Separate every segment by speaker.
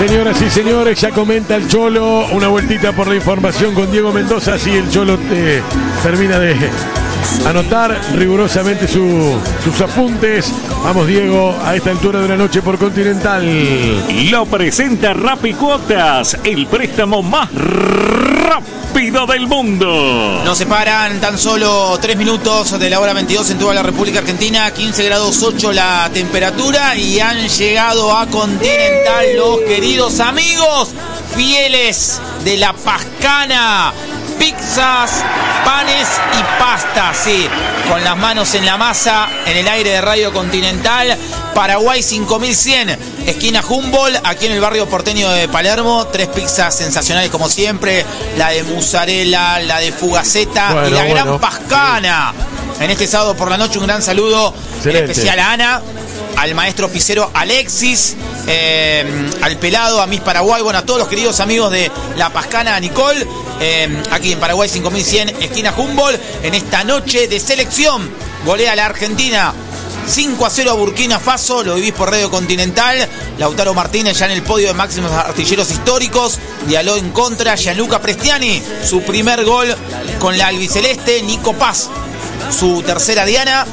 Speaker 1: Señoras y señores, ya comenta el Cholo. Una vueltita por la información con Diego Mendoza. Así el Cholo termina de anotar rigurosamente sus apuntes. Vamos, Diego, a esta altura de la noche por Continental.
Speaker 2: Lo presenta Rappi Cuotas, el préstamo más rápido del mundo.
Speaker 3: Nos separan tan solo 3 minutos de la hora 22 en toda la República Argentina. 15 grados 8 la temperatura y han llegado a Continental los queridos amigos fieles de la Pascana. Pizzas, panes y pastas, sí, con las manos en la masa, en el aire de Radio Continental. Paraguay 5100, esquina Humboldt, aquí en el barrio porteño de Palermo. 3 pizzas sensacionales como siempre, la de mozzarella, la de fugaceta y la gran Pascana. En este sábado por la noche un gran saludo especial a Ana, al maestro pizzero Alexis, al pelado, a Miss Paraguay, bueno, a todos los queridos amigos de la Pascana, a Nicole, aquí en Paraguay 5100, esquina Humboldt, en esta noche de selección. Golea la Argentina 5-0 a Burkina Faso, lo vivís por Radio Continental. Lautaro Martínez ya en el podio de máximos artilleros históricos. Dialó en contra, Gianluca Prestiani, su primer gol con la albiceleste. Nico Paz, su tercera diana.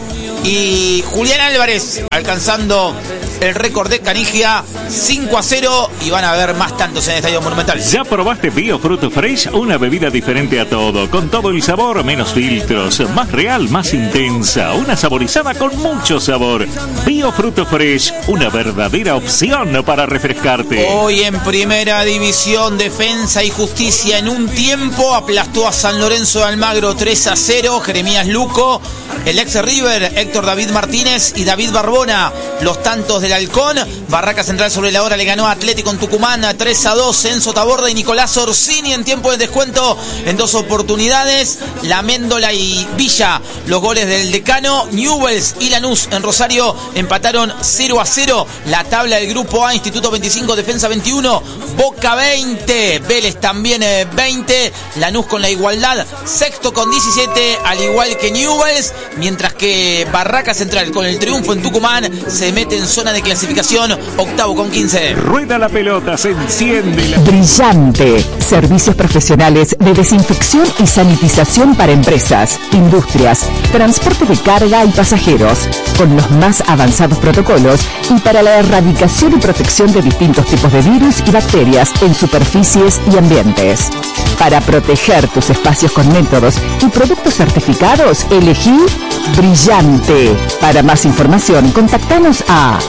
Speaker 3: Y Julián Álvarez alcanzando el récord de Canigia, 5-0, y van a haber más tantos en el Estadio Monumental.
Speaker 2: ¿Ya probaste Bio Fruto Fresh? Una bebida diferente a todo, con todo el sabor, menos filtros, más real, más intensa, una saborizada con mucho sabor. Bio Fruto Fresh, una verdadera opción para refrescarte.
Speaker 3: Hoy en Primera División, Defensa y Justicia en un tiempo aplastó a San Lorenzo de Almagro 3-0, Jeremías Luco, el ex River, Héctor David Martínez y David Barbona, los tantos del Halcón. Barraca Central sobre la hora le ganó a Atlético en Tucumán 3-2, Enzo Taborda y Nicolás Orsini en tiempo de descuento en 2 oportunidades. La Méndola y Villa, los goles del Decano. Newell's y Lanús en Rosario empataron 0-0. La tabla del Grupo A, Instituto 25, Defensa 21, Boca 20, Vélez también 20, Lanús con la igualdad, sexto con 17, al igual que Newell's, mientras que Barraca Central con el triunfo en Tucumán se mete en zona de clasificación, octavo con 15.
Speaker 2: Rueda la pelota, se enciende la...
Speaker 4: Brillante. Servicios profesionales de desinfección y sanitización para empresas, industrias, transporte de carga y pasajeros, con los más avanzados protocolos y para la erradicación y protección de distintos tipos de virus y bacterias en superficies y ambientes. Para proteger tus espacios con métodos y productos certificados, elegí Brillante. Para más información, contactanos a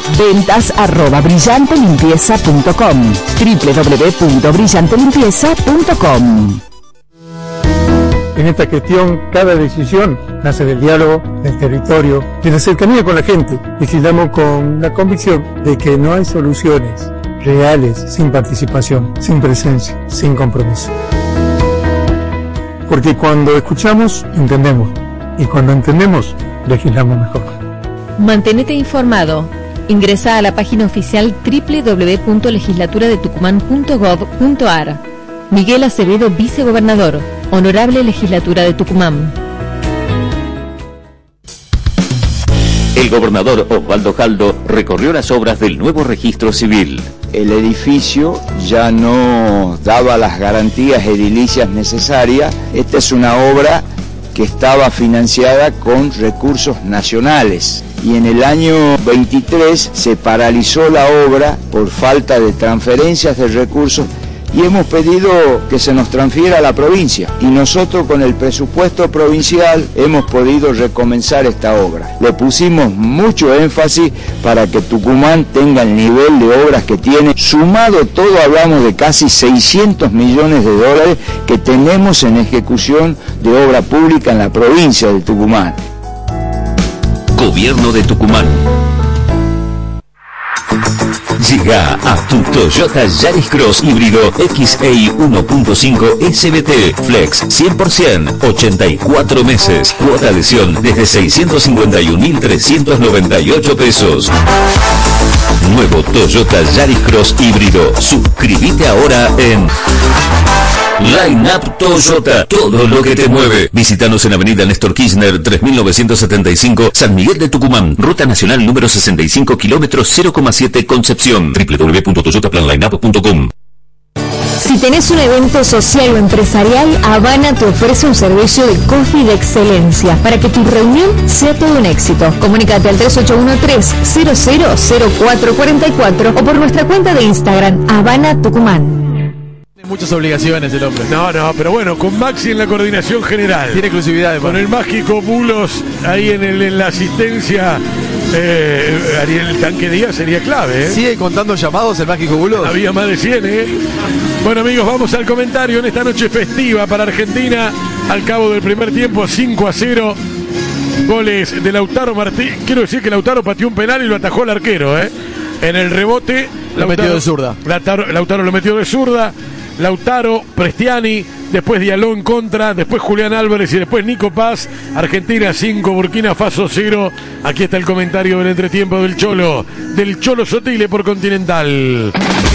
Speaker 4: ventas@brillantelimpieza.com, www.brillantelimpieza.com.
Speaker 5: En esta gestión, cada decisión nace del diálogo, del territorio, de la cercanía con la gente. Vigilamos con la convicción de que no hay soluciones reales sin participación, sin presencia, sin compromiso. Porque cuando escuchamos, entendemos. Y cuando entendemos, legislamos mejor.
Speaker 6: Mantenete informado. Ingresa a la página oficial www.legislaturadetucumán.gov.ar. Miguel Acevedo, vicegobernador. Honorable Legislatura de Tucumán.
Speaker 7: El gobernador Osvaldo Jaldo recorrió las obras del nuevo registro civil.
Speaker 8: El edificio ya no daba las garantías edilicias necesarias. Esta es una obra que estaba financiada con recursos nacionales y en el año 23 se paralizó la obra por falta de transferencias de recursos y hemos pedido que se nos transfiera a la provincia y nosotros con el presupuesto provincial hemos podido recomenzar esta obra. Le pusimos mucho énfasis para que Tucumán tenga el nivel de obras que tiene. Sumado todo hablamos de casi 600 millones de dólares que tenemos en ejecución de obra pública en la provincia de Tucumán.
Speaker 7: Gobierno de Tucumán. Llega a tu Toyota Yaris Cross híbrido XEI 1.5 SBT Flex 100%, 84 meses, cuota adhesión desde 651.398 pesos. Nuevo Toyota Yaris Cross híbrido. Suscríbete ahora en Line Up Toyota, todo lo que te mueve. Visítanos en Avenida Néstor Kirchner 3975, San Miguel de Tucumán, Ruta Nacional número 65, kilómetros 0,7 Concepción. www.toyotaplanlineup.com.
Speaker 6: Si tenés un evento social o empresarial, Habana te ofrece un servicio de coffee de excelencia para que tu reunión sea todo un éxito. Comunícate al 3813-000444 o por nuestra cuenta de Instagram, Habana Tucumán.
Speaker 9: Muchas obligaciones el hombre.
Speaker 1: No, pero bueno, con Maxi en la coordinación general.
Speaker 9: Tiene exclusividad además.
Speaker 1: Con el mágico Bulos ahí en la asistencia. Ariel el Tanque Díaz sería clave, ¿eh?
Speaker 9: ¿Sigue contando llamados el mágico Bulos?
Speaker 1: Había más de 100, ¿eh? Bueno, amigos, vamos al comentario en esta noche festiva para Argentina. Al cabo del primer tiempo, 5-0. Goles de Lautaro Martínez. Quiero decir que Lautaro pateó un penal y lo atajó el arquero, ¿eh? En el rebote.
Speaker 9: Lo metió de zurda.
Speaker 1: Lautaro lo metió de zurda. Lautaro, Prestiani, después Diallo en contra, después Julián Álvarez y después Nico Paz. Argentina 5, Burkina Faso 0. Aquí está el comentario del entretiempo del Cholo Sotile por Continental.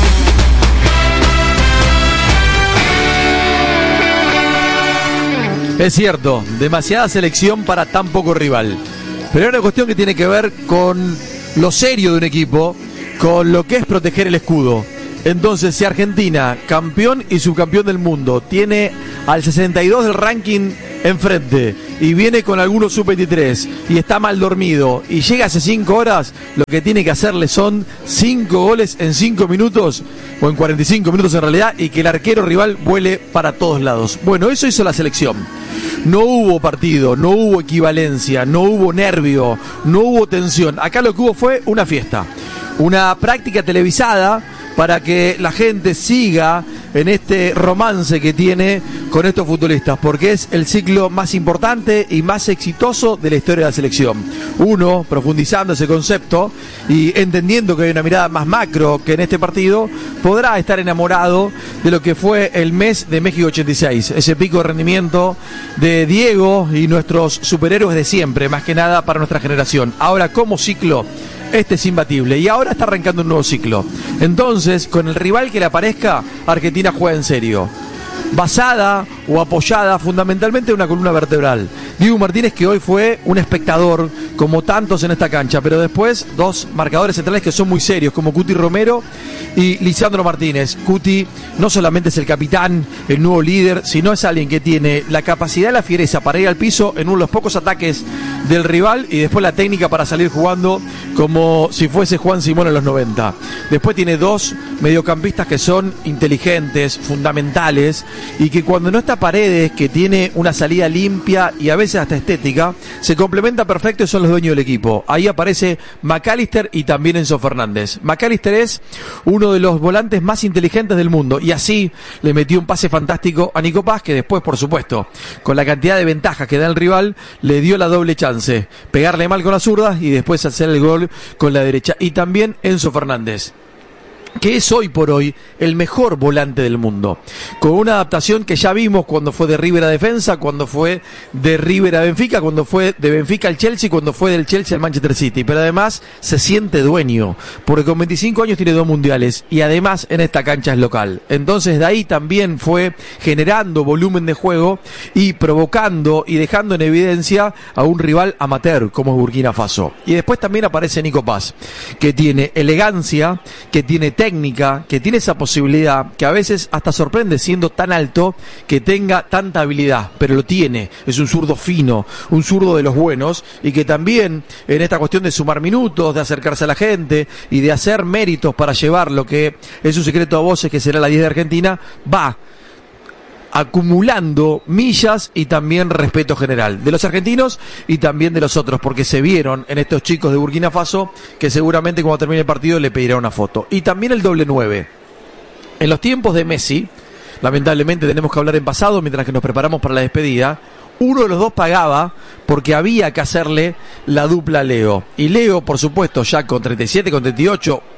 Speaker 9: Es cierto, demasiada selección para tan poco rival. Pero hay una cuestión que tiene que ver con lo serio de un equipo, con lo que es proteger el escudo. Entonces, si Argentina, campeón y subcampeón del mundo, tiene al 62 del ranking enfrente y viene con algunos sub-23 y está mal dormido y llega hace 5 horas, lo que tiene que hacerle son 5 goles en 5 minutos o en 45 minutos en realidad, y que el arquero rival vuele para todos lados. Bueno, eso hizo la selección. No hubo partido, no hubo equivalencia, no hubo nervio, no hubo tensión. Acá lo que hubo fue una fiesta, una práctica televisada para que la gente siga en este romance que tiene con estos futbolistas, porque es el ciclo más importante y más exitoso de la historia de la selección. Uno, profundizando ese concepto y entendiendo que hay una mirada más macro que en este partido, podrá estar enamorado de lo que fue el mes de México 86, ese pico de rendimiento de Diego y nuestros superhéroes de siempre, más que nada para nuestra generación. Ahora, como ciclo, este es imbatible y ahora está arrancando un nuevo ciclo. Entonces, con el rival que le aparezca, Argentina juega en serio, basada o apoyada fundamentalmente en una columna vertebral. Diego Martínez, que hoy fue un espectador como tantos en esta cancha, pero después dos marcadores centrales que son muy serios, como Cuti Romero y Lisandro Martínez. Cuti no solamente es el capitán, el nuevo líder, sino es alguien que tiene la capacidad, la fiereza para ir al piso en uno de los pocos ataques del rival y después la técnica para salir jugando como si fuese Juan Simón en los 90. Después tiene dos mediocampistas que son inteligentes, fundamentales, y que cuando no está Paredes, que tiene una salida limpia y a veces hasta estética, se complementa perfecto y son los dueños del equipo. Ahí aparece McAllister y también Enzo Fernández. McAllister es uno de los volantes más inteligentes del mundo y así le metió un pase fantástico a Nico Paz, que después, por supuesto, con la cantidad de ventajas que da el rival, le dio la doble chance, pegarle mal con la zurda y después hacer el gol con la derecha. Y también Enzo Fernández, que es hoy por hoy el mejor volante del mundo, con una adaptación que ya vimos cuando fue de River a Defensa, cuando fue de River a Benfica, cuando fue de Benfica al Chelsea, cuando fue del Chelsea al Manchester City, pero además se siente dueño, porque con 25 años tiene 2 mundiales y además en esta cancha es local. Entonces de ahí también fue generando volumen de juego y provocando y dejando en evidencia a un rival amateur como es Burkina Faso. Y después también aparece Nico Paz, que tiene elegancia, que tiene técnica, que tiene esa posibilidad, que a veces hasta sorprende siendo tan alto que tenga tanta habilidad, pero lo tiene. Es un zurdo fino, un zurdo de los buenos, y que también en esta cuestión de sumar minutos, de acercarse a la gente y de hacer méritos para llevar lo que es un secreto a voces, que será la 10 de Argentina, va acumulando millas y también respeto general de los argentinos y también de los otros, porque se vieron en estos chicos de Burkina Faso que seguramente cuando termine el partido le pedirá una foto. Y también el doble 9. En los tiempos de Messi, lamentablemente tenemos que hablar en pasado mientras que nos preparamos para la despedida, uno de los dos pagaba porque había que hacerle la dupla a Leo. Y Leo, por supuesto, ya con 37, con 38,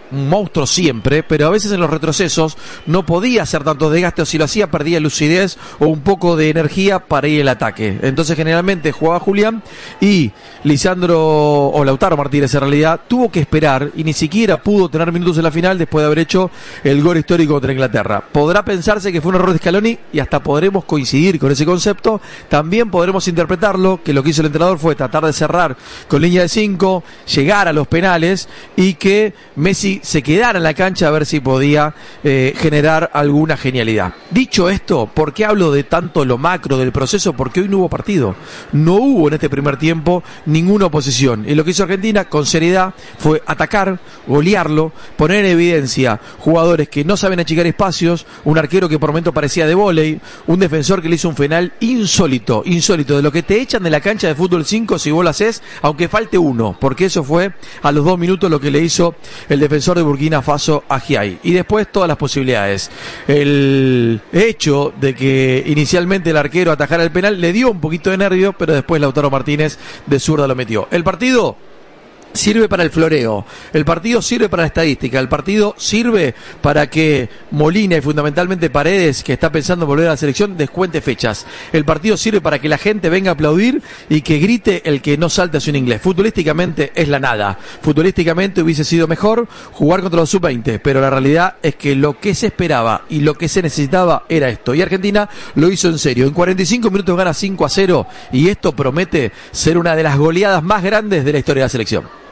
Speaker 9: un monstruo siempre, pero a veces en los retrocesos no podía hacer tantos desgastes, o si lo hacía perdía lucidez o un poco de energía para ir al ataque. Entonces generalmente jugaba Julián y Lisandro o Lautaro Martínez en realidad tuvo que esperar y ni siquiera pudo tener minutos en la final después de haber hecho el gol histórico contra Inglaterra. Podrá pensarse que fue un error de Scaloni y hasta podremos coincidir con ese concepto. También podremos interpretarlo que lo que hizo el entrenador fue tratar de cerrar con línea de 5, llegar a los penales y que Messi se quedara en la cancha a ver si podía generar alguna genialidad. Dicho esto, ¿por qué hablo de tanto lo macro del proceso? Porque hoy no hubo partido. No hubo en este primer tiempo ninguna oposición. Y lo que hizo Argentina con seriedad fue atacar, golearlo, poner en evidencia jugadores que no saben achicar espacios, un arquero que por momento parecía de vóley, un defensor que le hizo un penal insólito, de lo que te echan de la cancha de fútbol 5 si vos lo haces, aunque falte uno, porque eso fue a los 2 minutos lo que le hizo el defensor de Burkina Faso a Giai. Y después todas las posibilidades. El hecho de que inicialmente el arquero atajara el penal le dio un poquito de nervio, pero después Lautaro Martínez de zurda lo metió. El partido sirve para el floreo, el partido sirve para la estadística, el partido sirve para que Molina y fundamentalmente Paredes, que está pensando en volver a la selección, descuente fechas. El partido sirve para que la gente venga a aplaudir y que grite el que no salta sin inglés. Futbolísticamente es la nada. Futbolísticamente hubiese sido mejor jugar contra los sub-20, pero la realidad es que lo que se esperaba y lo que se necesitaba era esto. Y Argentina lo hizo en serio. En 45 minutos gana 5-0 y esto promete ser una de las goleadas más grandes de la historia de la selección.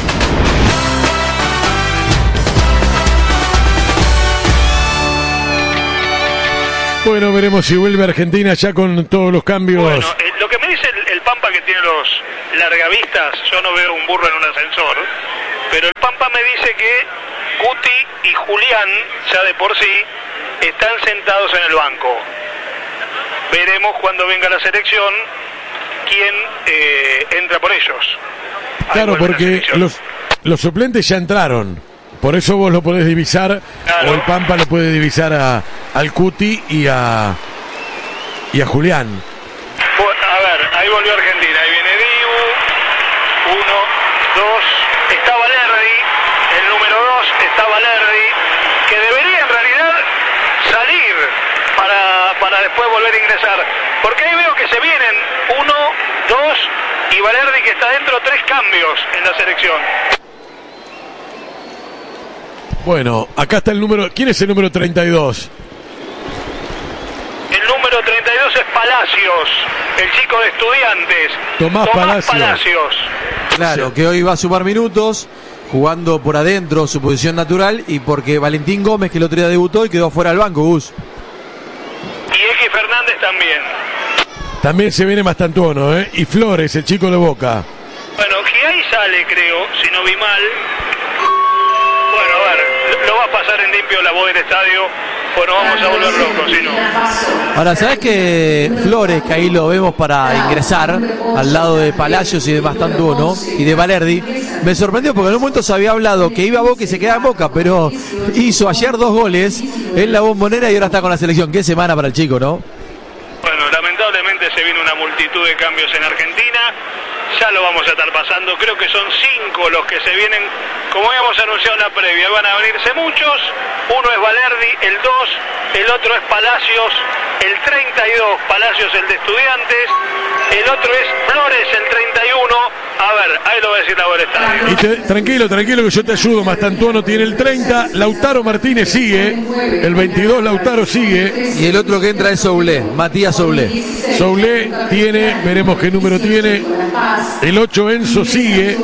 Speaker 1: Bueno, veremos si vuelve Argentina ya con todos los cambios.
Speaker 10: Bueno, lo que me dice el Pampa, que tiene los largavistas, yo no veo un burro en un ascensor, pero el Pampa me dice que Guti y Julián, ya de por sí, están sentados en el banco. Veremos cuando venga la selección quién entra por ellos.
Speaker 1: Claro, porque los suplentes ya entraron. Por eso vos lo podés divisar, claro. O el Pampa lo puede divisar al Cuti y a Julián.
Speaker 10: A ver, ahí volvió Argentina, ahí viene Dibu, 1, 2, está Valerdi, el número 2 está Valerdi, que debería en realidad salir para después volver a ingresar, porque ahí veo que se vienen 1, 2 y Valerdi, que está dentro, 3 cambios en la selección.
Speaker 1: Bueno, acá está el número. ¿Quién es el número 32?
Speaker 10: El número 32 es Palacios, el chico de Estudiantes.
Speaker 1: Tomás Palacios.
Speaker 9: Claro, sí, que hoy va a sumar minutos, jugando por adentro su posición natural, y porque Valentín Gómez, que el otro día debutó y quedó fuera del banco, Gus.
Speaker 10: Y X Fernández también.
Speaker 1: También se viene Mastantuono, ¿eh? Y Flores, el chico de Boca.
Speaker 10: Bueno, Giai sale, creo, si no vi mal. Bueno, a ver, lo va a pasar en limpio la voz del estadio, pues nos vamos a volver locos, si no.
Speaker 9: Ahora, ¿sabes que Flores, que ahí lo vemos para ingresar, al lado de Palacios y de Mastantuono y de Valerdi, me sorprendió porque en un momento se había hablado que iba a Boca y se quedaba en Boca, pero hizo ayer 2 goles en la Bombonera y ahora está con la selección. Qué semana para el chico, ¿no?
Speaker 10: Bueno, lamentablemente se viene una multitud de cambios en Argentina. Ya lo vamos a estar pasando, creo que son 5 los que se vienen, como habíamos anunciado en la previa, van a venirse muchos. Uno es Valerdi, el 2, el otro es Palacios, el 32, Palacios el de Estudiantes, el otro es Flores, el 31, a ver, ahí lo va a decir la voz del estadio.
Speaker 1: Tranquilo que yo te ayudo. Mastantuono tiene el 30, Lautaro Martínez sigue, el 22 Lautaro sigue.
Speaker 9: Y el otro que entra es Soulé, Matías Soulé.
Speaker 1: Soulé tiene, veremos qué número tiene. El 8 Enzo sigue.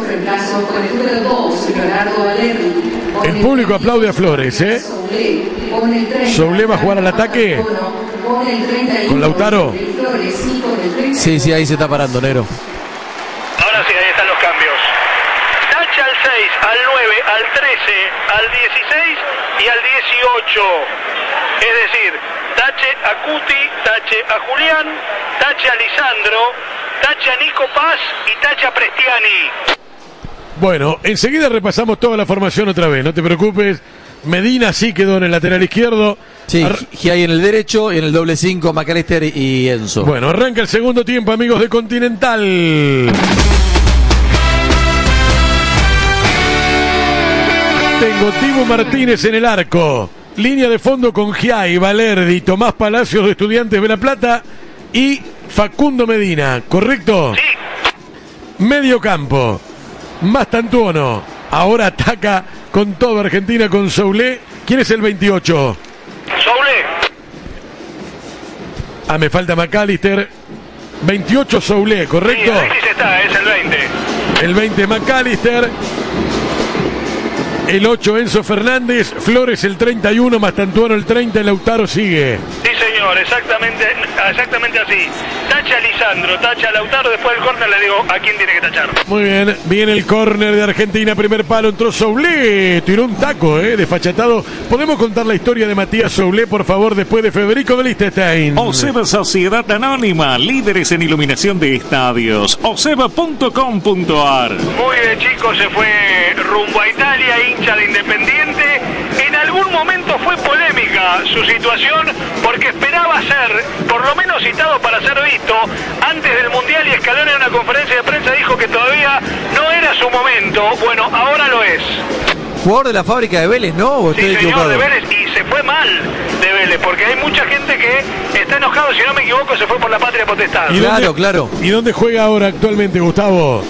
Speaker 1: El público aplaude a Flores, ¿eh? Soulé va a jugar al ataque con Lautaro.
Speaker 9: Sí, ahí se está parando, Nero.
Speaker 10: Ahora sí, ahí están los cambios. Tache al 6, al 9, al 13, al 16 y al 18. Es decir, tache a Cuti, tache a Julián, tache a Lisandro, tache a Nico Paz y tache a Prestiani.
Speaker 1: Bueno, enseguida repasamos toda la formación otra vez, no te preocupes. Medina sí quedó en el lateral izquierdo.
Speaker 9: Sí, Giai en el derecho y en el doble 5 McAllister y Enzo.
Speaker 1: Bueno, arranca el segundo tiempo, amigos de Continental. Tengo Dibu Martínez en el arco. Línea de fondo con Giai, Valerdi, Tomás Palacios de Estudiantes de La Plata y Facundo Medina, ¿correcto?
Speaker 10: Sí.
Speaker 1: Medio campo. Mastantuono. Ahora ataca con todo Argentina con Soulé. ¿Quién es el 28?
Speaker 10: Soulé.
Speaker 1: Ah, me falta McAllister. 28 Soulé, ¿correcto?
Speaker 10: Sí, Alexis está, es el 20.
Speaker 1: El 20 McAllister. El 8 Enzo Fernández. Flores el 31, Mastantuono el 30, Lautaro sigue.
Speaker 10: Sí, señor, exactamente así. Tacha a Lisandro, tacha a Lautaro, después del córner le digo a quién tiene que tachar.
Speaker 1: Muy bien, viene el córner de Argentina, primer palo, entró Soulé, tiró un taco, desfachatado. ¿Podemos contar la historia de Matías Soulé, por favor, después de Federico de Liechtenstein?
Speaker 2: OSEB Sociedad Anónima, líderes en iluminación de estadios, oseb.com.ar.
Speaker 10: Muy bien, chicos, se fue rumbo a Italia, hincha de Independiente. En algún momento fue polémica su situación porque esperaba ser, por lo menos citado para ser visto, antes del Mundial, y Scaloni en una conferencia de prensa dijo que todavía no era su momento. Bueno, ahora lo es.
Speaker 9: Jugador de la fábrica de Vélez, ¿no? ¿O estoy equivocado?
Speaker 10: De Vélez, y se fue mal de Vélez, porque hay mucha gente que está enojado, si no me equivoco, se fue por la patria potestad.
Speaker 9: Claro.
Speaker 1: ¿Y dónde juega ahora actualmente, Gustavo?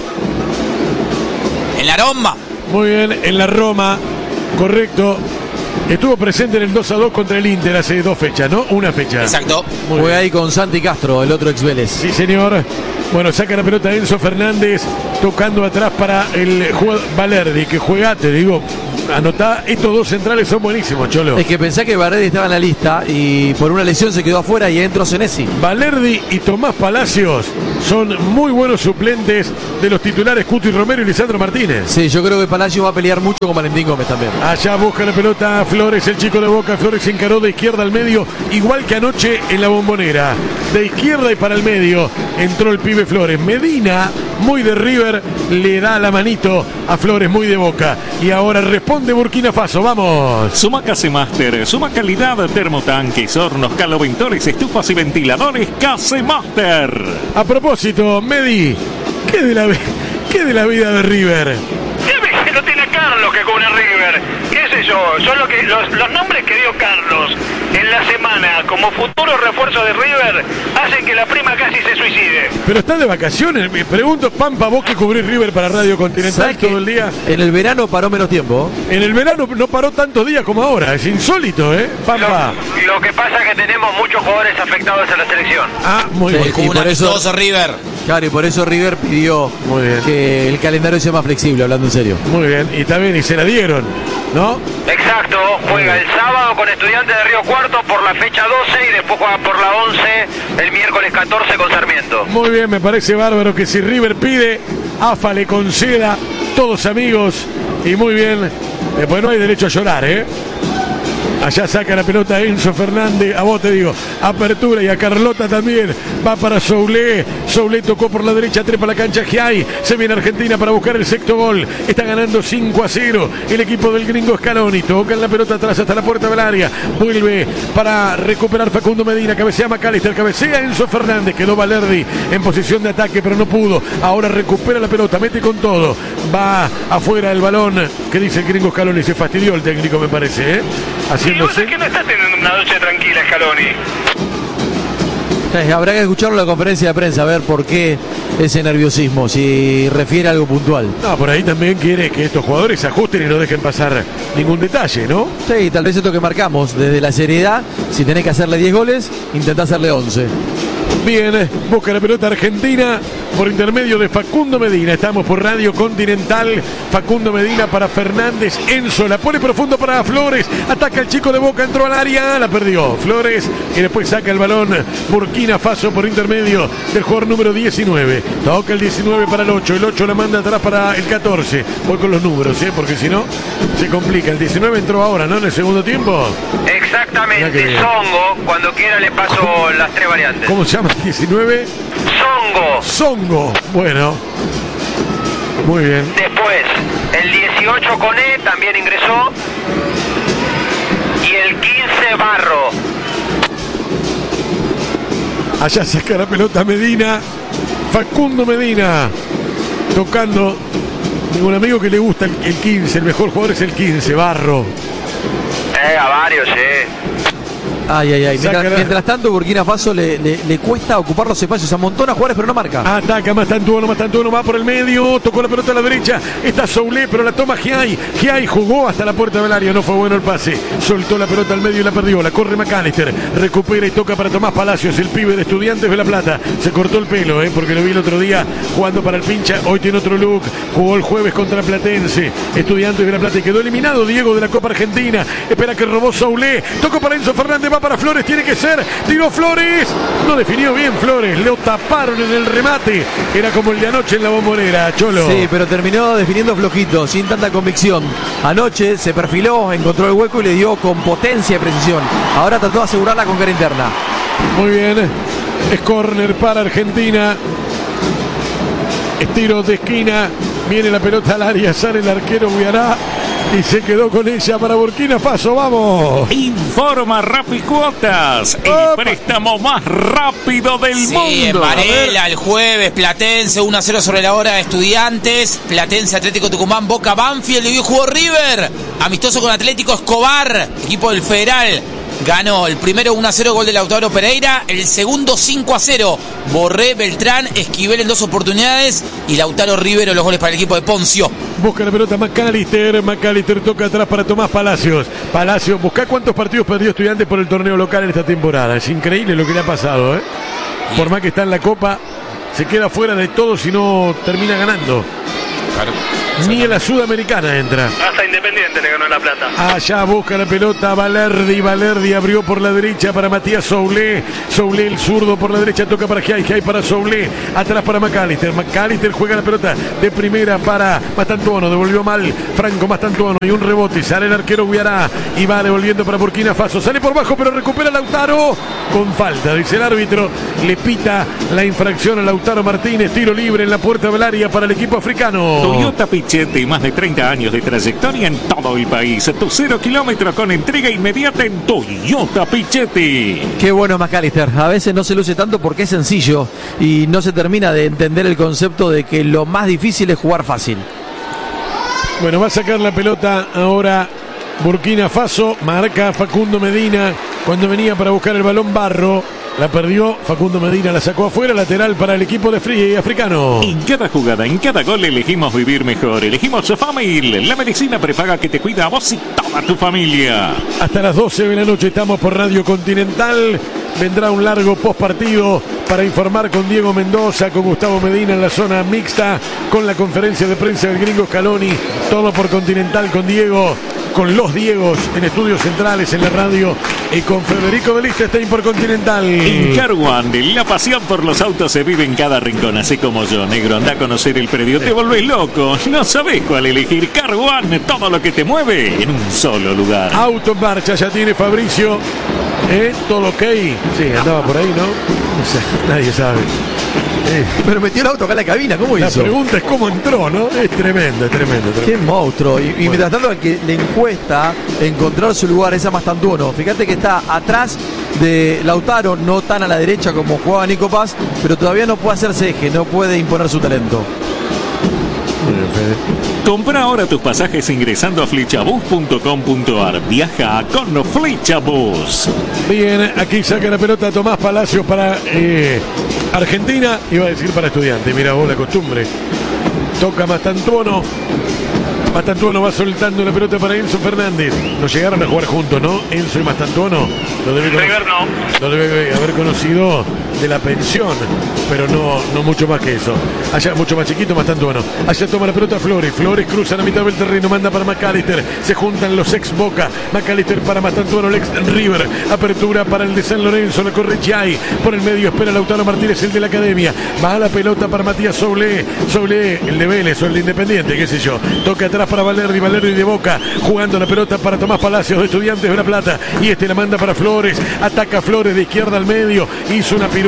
Speaker 3: En la Roma.
Speaker 1: Muy bien, en la Roma, correcto. Estuvo presente en el 2-2 contra el Inter hace 2 fechas, ¿no? Una fecha.
Speaker 3: Exacto.
Speaker 9: Fue ahí con Santi Castro, el otro ex Vélez.
Speaker 1: Sí, señor. Bueno, saca la pelota Enzo Fernández, tocando atrás para el jugador Valerdi, que juega, te digo, anotá, estos dos centrales son buenísimos, Cholo.
Speaker 9: Es que pensá que Valerdi estaba en la lista y por una lesión se quedó afuera y entró Senesi.
Speaker 1: Valerdi y Tomás Palacios son muy buenos suplentes de los titulares Cuti Romero y Lisandro Martínez.
Speaker 9: Sí, yo creo que Palacios va a pelear mucho con Valentín Gómez también.
Speaker 1: Allá busca la pelota Flores, el chico de Boca. Flores se encaró de izquierda al medio, igual que anoche en la Bombonera. De izquierda y para el medio entró el pibe Flores. Medina, muy de River, le da la manito a Flores, muy de Boca. Y ahora responde Burkina Faso, vamos.
Speaker 2: Sumac Master, suma calidad, termotanques, hornos, caloventores, estufas y ventiladores Casemaster.
Speaker 1: A propósito, Medi, ¿qué de la vida de River?
Speaker 10: ¿Qué lo tiene Carlos que cubre River? ¿Qué sé yo? Son los nombres que dio Carlos en la semana como futuro refuerzo de River hacen que la prima casi se suicide.
Speaker 1: Pero está de vacaciones, me pregunto, Pampa, vos que cubrís River para Radio Continental todo el día.
Speaker 9: En el verano paró menos tiempo.
Speaker 1: En el verano no paró tantos días como ahora, es insólito, Pampa.
Speaker 10: Lo que pasa es que tenemos muchos jugadores afectados en la selección.
Speaker 1: Ah, muy bien.
Speaker 9: Y por eso
Speaker 3: River.
Speaker 9: Claro, y por eso River pidió que el calendario sea más flexible, hablando en serio.
Speaker 1: Muy bien, y también, y se la dieron, ¿no?
Speaker 10: Exacto, juega el sábado con Estudiantes de Río Cuarto por la fecha 12 y después juega por la 11 el miércoles 14 con Sarmiento.
Speaker 1: Muy bien, me parece bárbaro que si River pide, AFA le conceda, todos amigos, y muy bien, después no hay derecho a llorar, Allá saca la pelota Enzo Fernández, a vos te digo, apertura, y a Carlota también, va para Soulé. Soulé tocó por la derecha, trepa la cancha Giai, se viene Argentina para buscar el sexto gol, está ganando 5-0 el equipo del gringo Scaloni, toca la pelota atrás hasta la puerta del área, vuelve para recuperar Facundo Medina, cabecea McAllister, cabecea Enzo Fernández, quedó Valerdi en posición de ataque pero no pudo, ahora recupera la pelota, mete con todo, va afuera el balón, que dice el gringo Scaloni, se fastidió el técnico me parece,
Speaker 10: Y vos es que no está teniendo una noche tranquila Scaloni.
Speaker 9: Habrá que escucharlo en la conferencia de prensa, a ver por qué ese nerviosismo, si refiere a algo puntual.
Speaker 1: No, por ahí también quiere que estos jugadores se ajusten y no dejen pasar ningún detalle, ¿no?
Speaker 9: Sí, tal vez esto que marcamos, desde la seriedad, si tenés que hacerle 10 goles, intentá hacerle 11.
Speaker 1: Bien, busca la pelota Argentina por intermedio de Facundo Medina. Estamos por Radio Continental. Facundo Medina para Fernández. Enzo la pone profundo para Flores. Ataca el chico de Boca, entró al área, la perdió Flores y después saca el balón Burkina Faso por intermedio del jugador número 19. Toca el 19 para el 8. El 8 la manda atrás para el 14. Voy con los números, porque si no se complica. El 19 entró ahora, ¿no? En el segundo tiempo.
Speaker 10: Exactamente, Songo. Cuando quiera le paso las 3 variantes.
Speaker 1: ¿Cómo se llama el 19? Songo. Bueno. Muy bien.
Speaker 10: Después, el 18 Coné también ingresó. Y el 15 Barro.
Speaker 1: Allá saca la pelota Medina. Facundo Medina. Tocando Tengo un amigo que le gusta el 15, el mejor jugador es el 15, Barro.
Speaker 11: A varios,
Speaker 9: Ay. Mientras tanto, Burkina Faso le cuesta ocupar los espacios. Amontona jugadores, pero no marca.
Speaker 1: Ataca Mastantuono, va por el medio. Tocó la pelota a la derecha. Está Soulé, pero la toma Giai. Giai jugó hasta la puerta del área. No fue bueno el pase. Soltó la pelota al medio y la perdió. La corre McAllister. Recupera y toca para Tomás Palacios, el pibe de Estudiantes de La Plata. Se cortó el pelo, porque lo vi el otro día jugando para el Pincha. Hoy tiene otro look. Jugó el jueves contra Platense. Estudiantes de La Plata y quedó eliminado Diego de la Copa Argentina. Espera que robó Soulé. Tocó para Enzo Fernández. Va para Flores, tiene que ser, tiró Flores, no definió bien Flores, lo taparon en el remate, era como el de anoche en la Bombonera, Cholo.
Speaker 9: Sí, pero terminó definiendo flojito, sin tanta convicción. Anoche se perfiló, encontró el hueco y le dio con potencia y precisión. Ahora trató de asegurarla con cara interna.
Speaker 1: Muy bien, es córner para Argentina, estiro de esquina, viene la pelota al área, sale el arquero Guiará y se quedó con ella para Burkina Faso. ¡Vamos!
Speaker 2: Informa Rapicuotas, el préstamo más rápido del mundo.
Speaker 3: Sí, en Varela el jueves, Platense 1-0 sobre la hora de Estudiantes, Platense Atlético Tucumán, Boca Banfield, y hoy jugó River, amistoso con Atlético Escobar, equipo del Federal. Ganó el primero 1-0, gol de Lautaro Pereira. El segundo 5-0, Borré, Beltrán, Esquivel en 2 oportunidades. Y Lautaro Rivero, los goles para el equipo de Poncio.
Speaker 1: Busca la pelota McAllister toca atrás para Tomás Palacios. Palacios, busca cuántos partidos perdió Estudiantes por el torneo local en esta temporada. Es increíble lo que le ha pasado, Por más que está en la Copa, se queda fuera de todo si no termina ganando. Claro. Ni en la Sudamericana entra.
Speaker 10: Hasta Independiente le ganó en La Plata.
Speaker 1: Allá busca la pelota Valerdi abrió por la derecha para Matías Soulé. Soulé el zurdo por la derecha, toca para Giai para Soulé. Atrás para McAllister juega la pelota de primera para Mastantuono. Devolvió mal Franco Mastantuono y un rebote. Sale el arquero Guiará y va devolviendo para Burkina Faso. Sale por bajo pero recupera Lautaro con falta. Dice el árbitro. Le pita la infracción a Lautaro Martínez. Tiro libre en la puerta del área para el equipo africano.
Speaker 2: Toyota Pichetti, más de 30 años de trayectoria en todo el país. Tu 0 kilómetros con entrega inmediata en Toyota Pichetti.
Speaker 9: Qué bueno McAllister. A veces no se luce tanto porque es sencillo y no se termina de entender el concepto de que lo más difícil es jugar fácil.
Speaker 1: Bueno, va a sacar la pelota ahora Burkina Faso. Marca Facundo Medina cuando venía para buscar el balón Barro. La perdió Facundo Medina, la sacó afuera, lateral para el equipo de Fría y Africano.
Speaker 2: En cada jugada, en cada gol elegimos vivir mejor. Elegimos Famil, la medicina prepaga que te cuida a vos y toda tu familia.
Speaker 1: Hasta las 12 de la noche estamos por Radio Continental. Vendrá un largo postpartido para informar con Diego Mendoza, con Gustavo Medina en la zona mixta, con la conferencia de prensa del Gringo Scaloni. Todo por Continental con Diego, con los Diegos en estudios centrales en la radio y con Federico de Liechtenstein por Continental.
Speaker 2: En Car One, la pasión por los autos se vive en cada rincón, así como yo, negro. Anda a conocer el predio, te volvés loco. No sabés cuál elegir. Car One, todo lo que te mueve en un solo lugar.
Speaker 1: Auto en marcha, ya tiene Fabricio. Todo ok. Sí, andaba por ahí, ¿no? No sé, nadie sabe.
Speaker 9: Pero metió el auto acá en la cabina, ¿cómo hizo?
Speaker 1: La pregunta es cómo entró, ¿no? Es tremendo.
Speaker 9: Qué monstruo. Y mientras tanto, al que le encuesta encontrar su lugar es a Mastantuono. Fíjate que está atrás de Lautaro, no tan a la derecha como jugaba Nico Paz, pero todavía no puede hacerse eje, no puede imponer su talento.
Speaker 2: Compra ahora tus pasajes ingresando a flechabus.com.ar. Viaja con Flechabus.
Speaker 1: Bien, aquí saca la pelota Tomás Palacios para Argentina. Iba a decir para Estudiantes. Mira vos la costumbre. Toca Mastantuono. Mastantuono va soltando la pelota para Enzo Fernández. No llegaron a jugar juntos, ¿no? Enzo y Mastantuono. Lo debe haber conocido de la pensión, pero no mucho más que eso. Allá mucho más chiquito Mastantuono. Allá toma la pelota Flores cruza la mitad del terreno, manda para McAllister. Se juntan los ex Boca. McAllister para Mastantuono, el ex River. Apertura para el de San Lorenzo, la corre Giai. Por el medio espera Lautaro Martínez, el de la Academia. Va a la pelota para Matías Soulé, el de Vélez o el de Independiente, qué sé yo. Toca atrás para Valerdi de Boca, jugando la pelota para Tomás Palacios de Estudiantes de La Plata, y la manda para Flores, ataca Flores de izquierda al medio, hizo una pirueta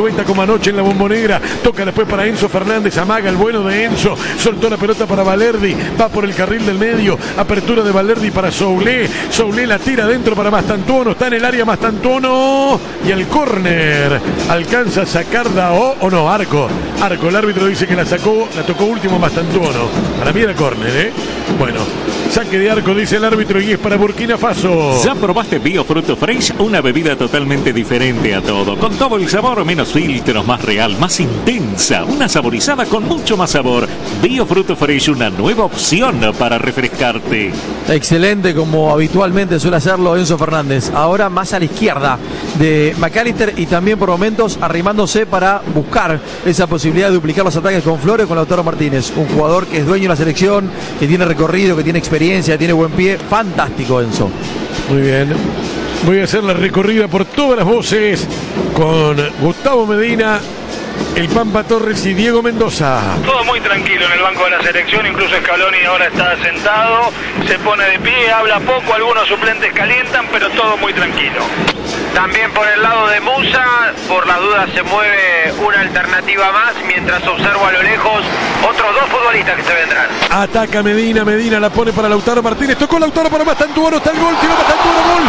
Speaker 1: Silueta como anoche en la Bombonera. Toca después para Enzo Fernández. Amaga el bueno de Enzo. Soltó la pelota para Valerdi. Va por el carril del medio. Apertura de Valerdi para Soulé. Soulé la tira adentro para Mastantuono. Está en el área Mastantuono. Y el córner. Alcanza a sacar Dao. O no, arco. Arco. El árbitro dice que la tocó último Mastantuono. Para mí era córner, Bueno, saque de arco, dice el árbitro, y es para Burkina Faso.
Speaker 2: ¿Ya probaste Bio Fruto Fresh? Una bebida totalmente diferente a todo. Con todo el sabor, menos filtros, más real, más intensa. Una saborizada con mucho más sabor. Bio Fruto Fresh, una nueva opción para refrescarte.
Speaker 9: Excelente, como habitualmente suele hacerlo Enzo Fernández. Ahora más a la izquierda de McAllister y también por momentos arrimándose para buscar esa posibilidad de duplicar los ataques con Flores, con Lautaro Martínez. Un jugador que es dueño de la selección, que tiene recorrido, que tiene experiencia, que tiene buen pie. Fantástico, Enzo.
Speaker 1: Muy bien. Voy a hacer la recorrida por todas las voces con Gustavo Medina, el Pampa Torres y Diego Mendoza.
Speaker 10: Todo muy tranquilo en el banco de la selección, incluso Scaloni ahora está sentado, se pone de pie, habla poco, algunos suplentes calientan, pero todo muy tranquilo.
Speaker 11: También por el lado de Musa, por la duda se mueve una alternativa más, mientras observo a lo lejos otros dos futbolistas que se vendrán.
Speaker 1: Ataca Medina, Medina la pone para Lautaro Martínez, tocó Lautaro para Mastantuono, está el gol, tiró Mastantuono, gol.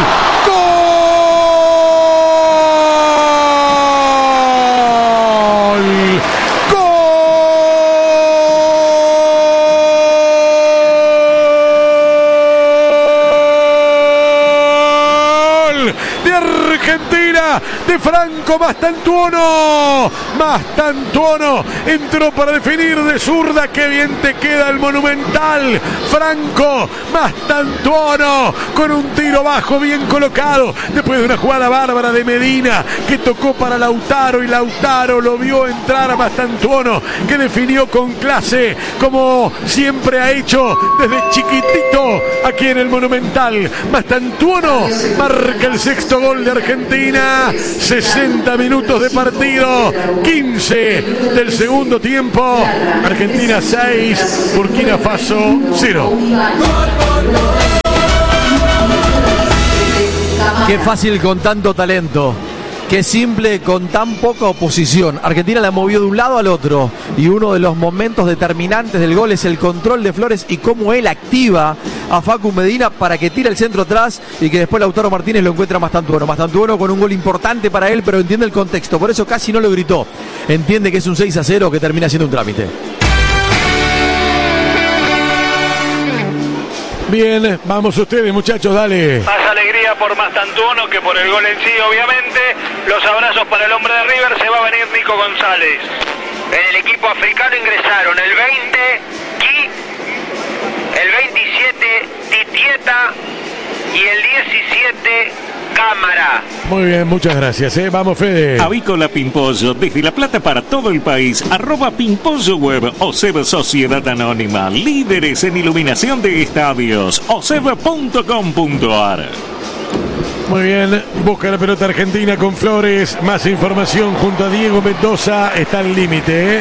Speaker 1: Argentina de Franco Mastantuono. Mastantuono entró para definir de zurda. Qué bien te queda el Monumental. Franco Mastantuono con un tiro bajo bien colocado después de una jugada bárbara de Medina que tocó para Lautaro y Lautaro lo vio entrar a Mastantuono, que definió con clase como siempre ha hecho desde chiquitito aquí en el Monumental. Mastantuono marca el sexto gol de Argentina. 60 minutos de partido, 15 del segundo tiempo. Argentina 6, Burkina Faso 0.
Speaker 9: Qué fácil con tanto talento. Qué simple con tan poca oposición. Argentina la movió de un lado al otro y uno de los momentos determinantes del gol es el control de Flores y cómo él activa a Facu Medina para que tire el centro atrás y que después Lautaro Martínez lo encuentra Mastantuono. Mastantuono con un gol importante para él, pero entiende el contexto, por eso casi no lo gritó. Entiende que es un 6-0 que termina siendo un trámite.
Speaker 1: Bien, vamos ustedes, muchachos, dale.
Speaker 10: Más alegría por Mastantuono que por el gol en sí, obviamente. Los abrazos para el hombre de River. Se va a venir Nico González.
Speaker 11: En el equipo africano ingresaron el 20, Ki, el 27, Titieta y el 17, Cámara.
Speaker 1: Muy bien, muchas gracias. Vamos, Fede.
Speaker 2: Avícola Pimpollo, desde La Plata para todo el país. @Pimpollo Web, OSEB Sociedad Anónima. Líderes en iluminación de estadios. OSEB.com.ar.
Speaker 1: Muy bien, busca la pelota argentina con Flores. Más información junto a Diego Mendoza. Está al límite,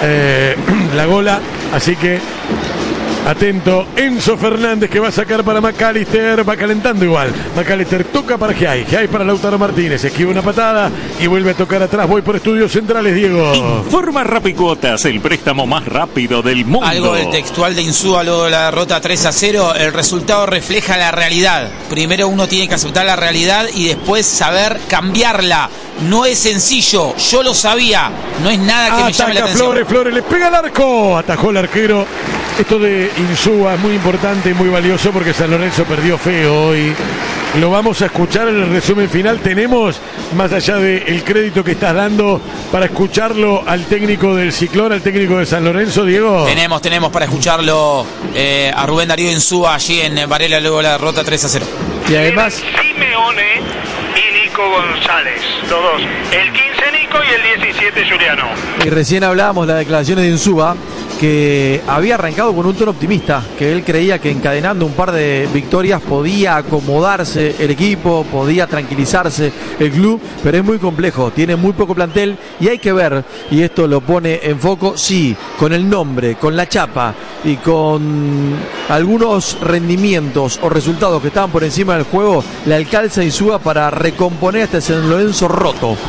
Speaker 1: la gola. Así que atento, Enzo Fernández que va a sacar para McAllister, va calentando igual. McAllister toca para Giai para Lautaro Martínez, esquiva una patada y vuelve a tocar atrás. Voy por Estudios Centrales, Diego.
Speaker 2: Informa Rapicuotas, el préstamo más rápido del mundo.
Speaker 3: Algo del textual de Insúa luego de la derrota 3-0. El resultado refleja la realidad. Primero uno tiene que aceptar la realidad y después saber cambiarla. No es sencillo, yo lo sabía. No es nada que me llame la atención.
Speaker 1: Flores le pega al arco, atajó el arquero. Esto de Insúa es muy importante y muy valioso porque San Lorenzo perdió feo hoy. Lo vamos a escuchar en el resumen final. Tenemos, más allá del crédito que estás dando, para escucharlo al técnico del Ciclón, al técnico de San Lorenzo, Diego.
Speaker 3: Tenemos para escucharlo a Rubén Darío Insúa allí en Varela luego de la derrota 3-0.
Speaker 9: Y además
Speaker 10: Simeone y Nico González, los dos. El 15 Nico y el 17 Juliano.
Speaker 9: Y recién hablábamos las declaraciones de Insúa, que había arrancado con un tono optimista, que él creía que encadenando un par de victorias podía acomodarse el equipo, podía tranquilizarse el club, pero es muy complejo, tiene muy poco plantel y hay que ver, y esto lo pone en foco, sí, con el nombre, con la chapa y con algunos rendimientos o resultados que estaban por encima del juego, le alcanza Insúa para recomponer este San Lorenzo roto.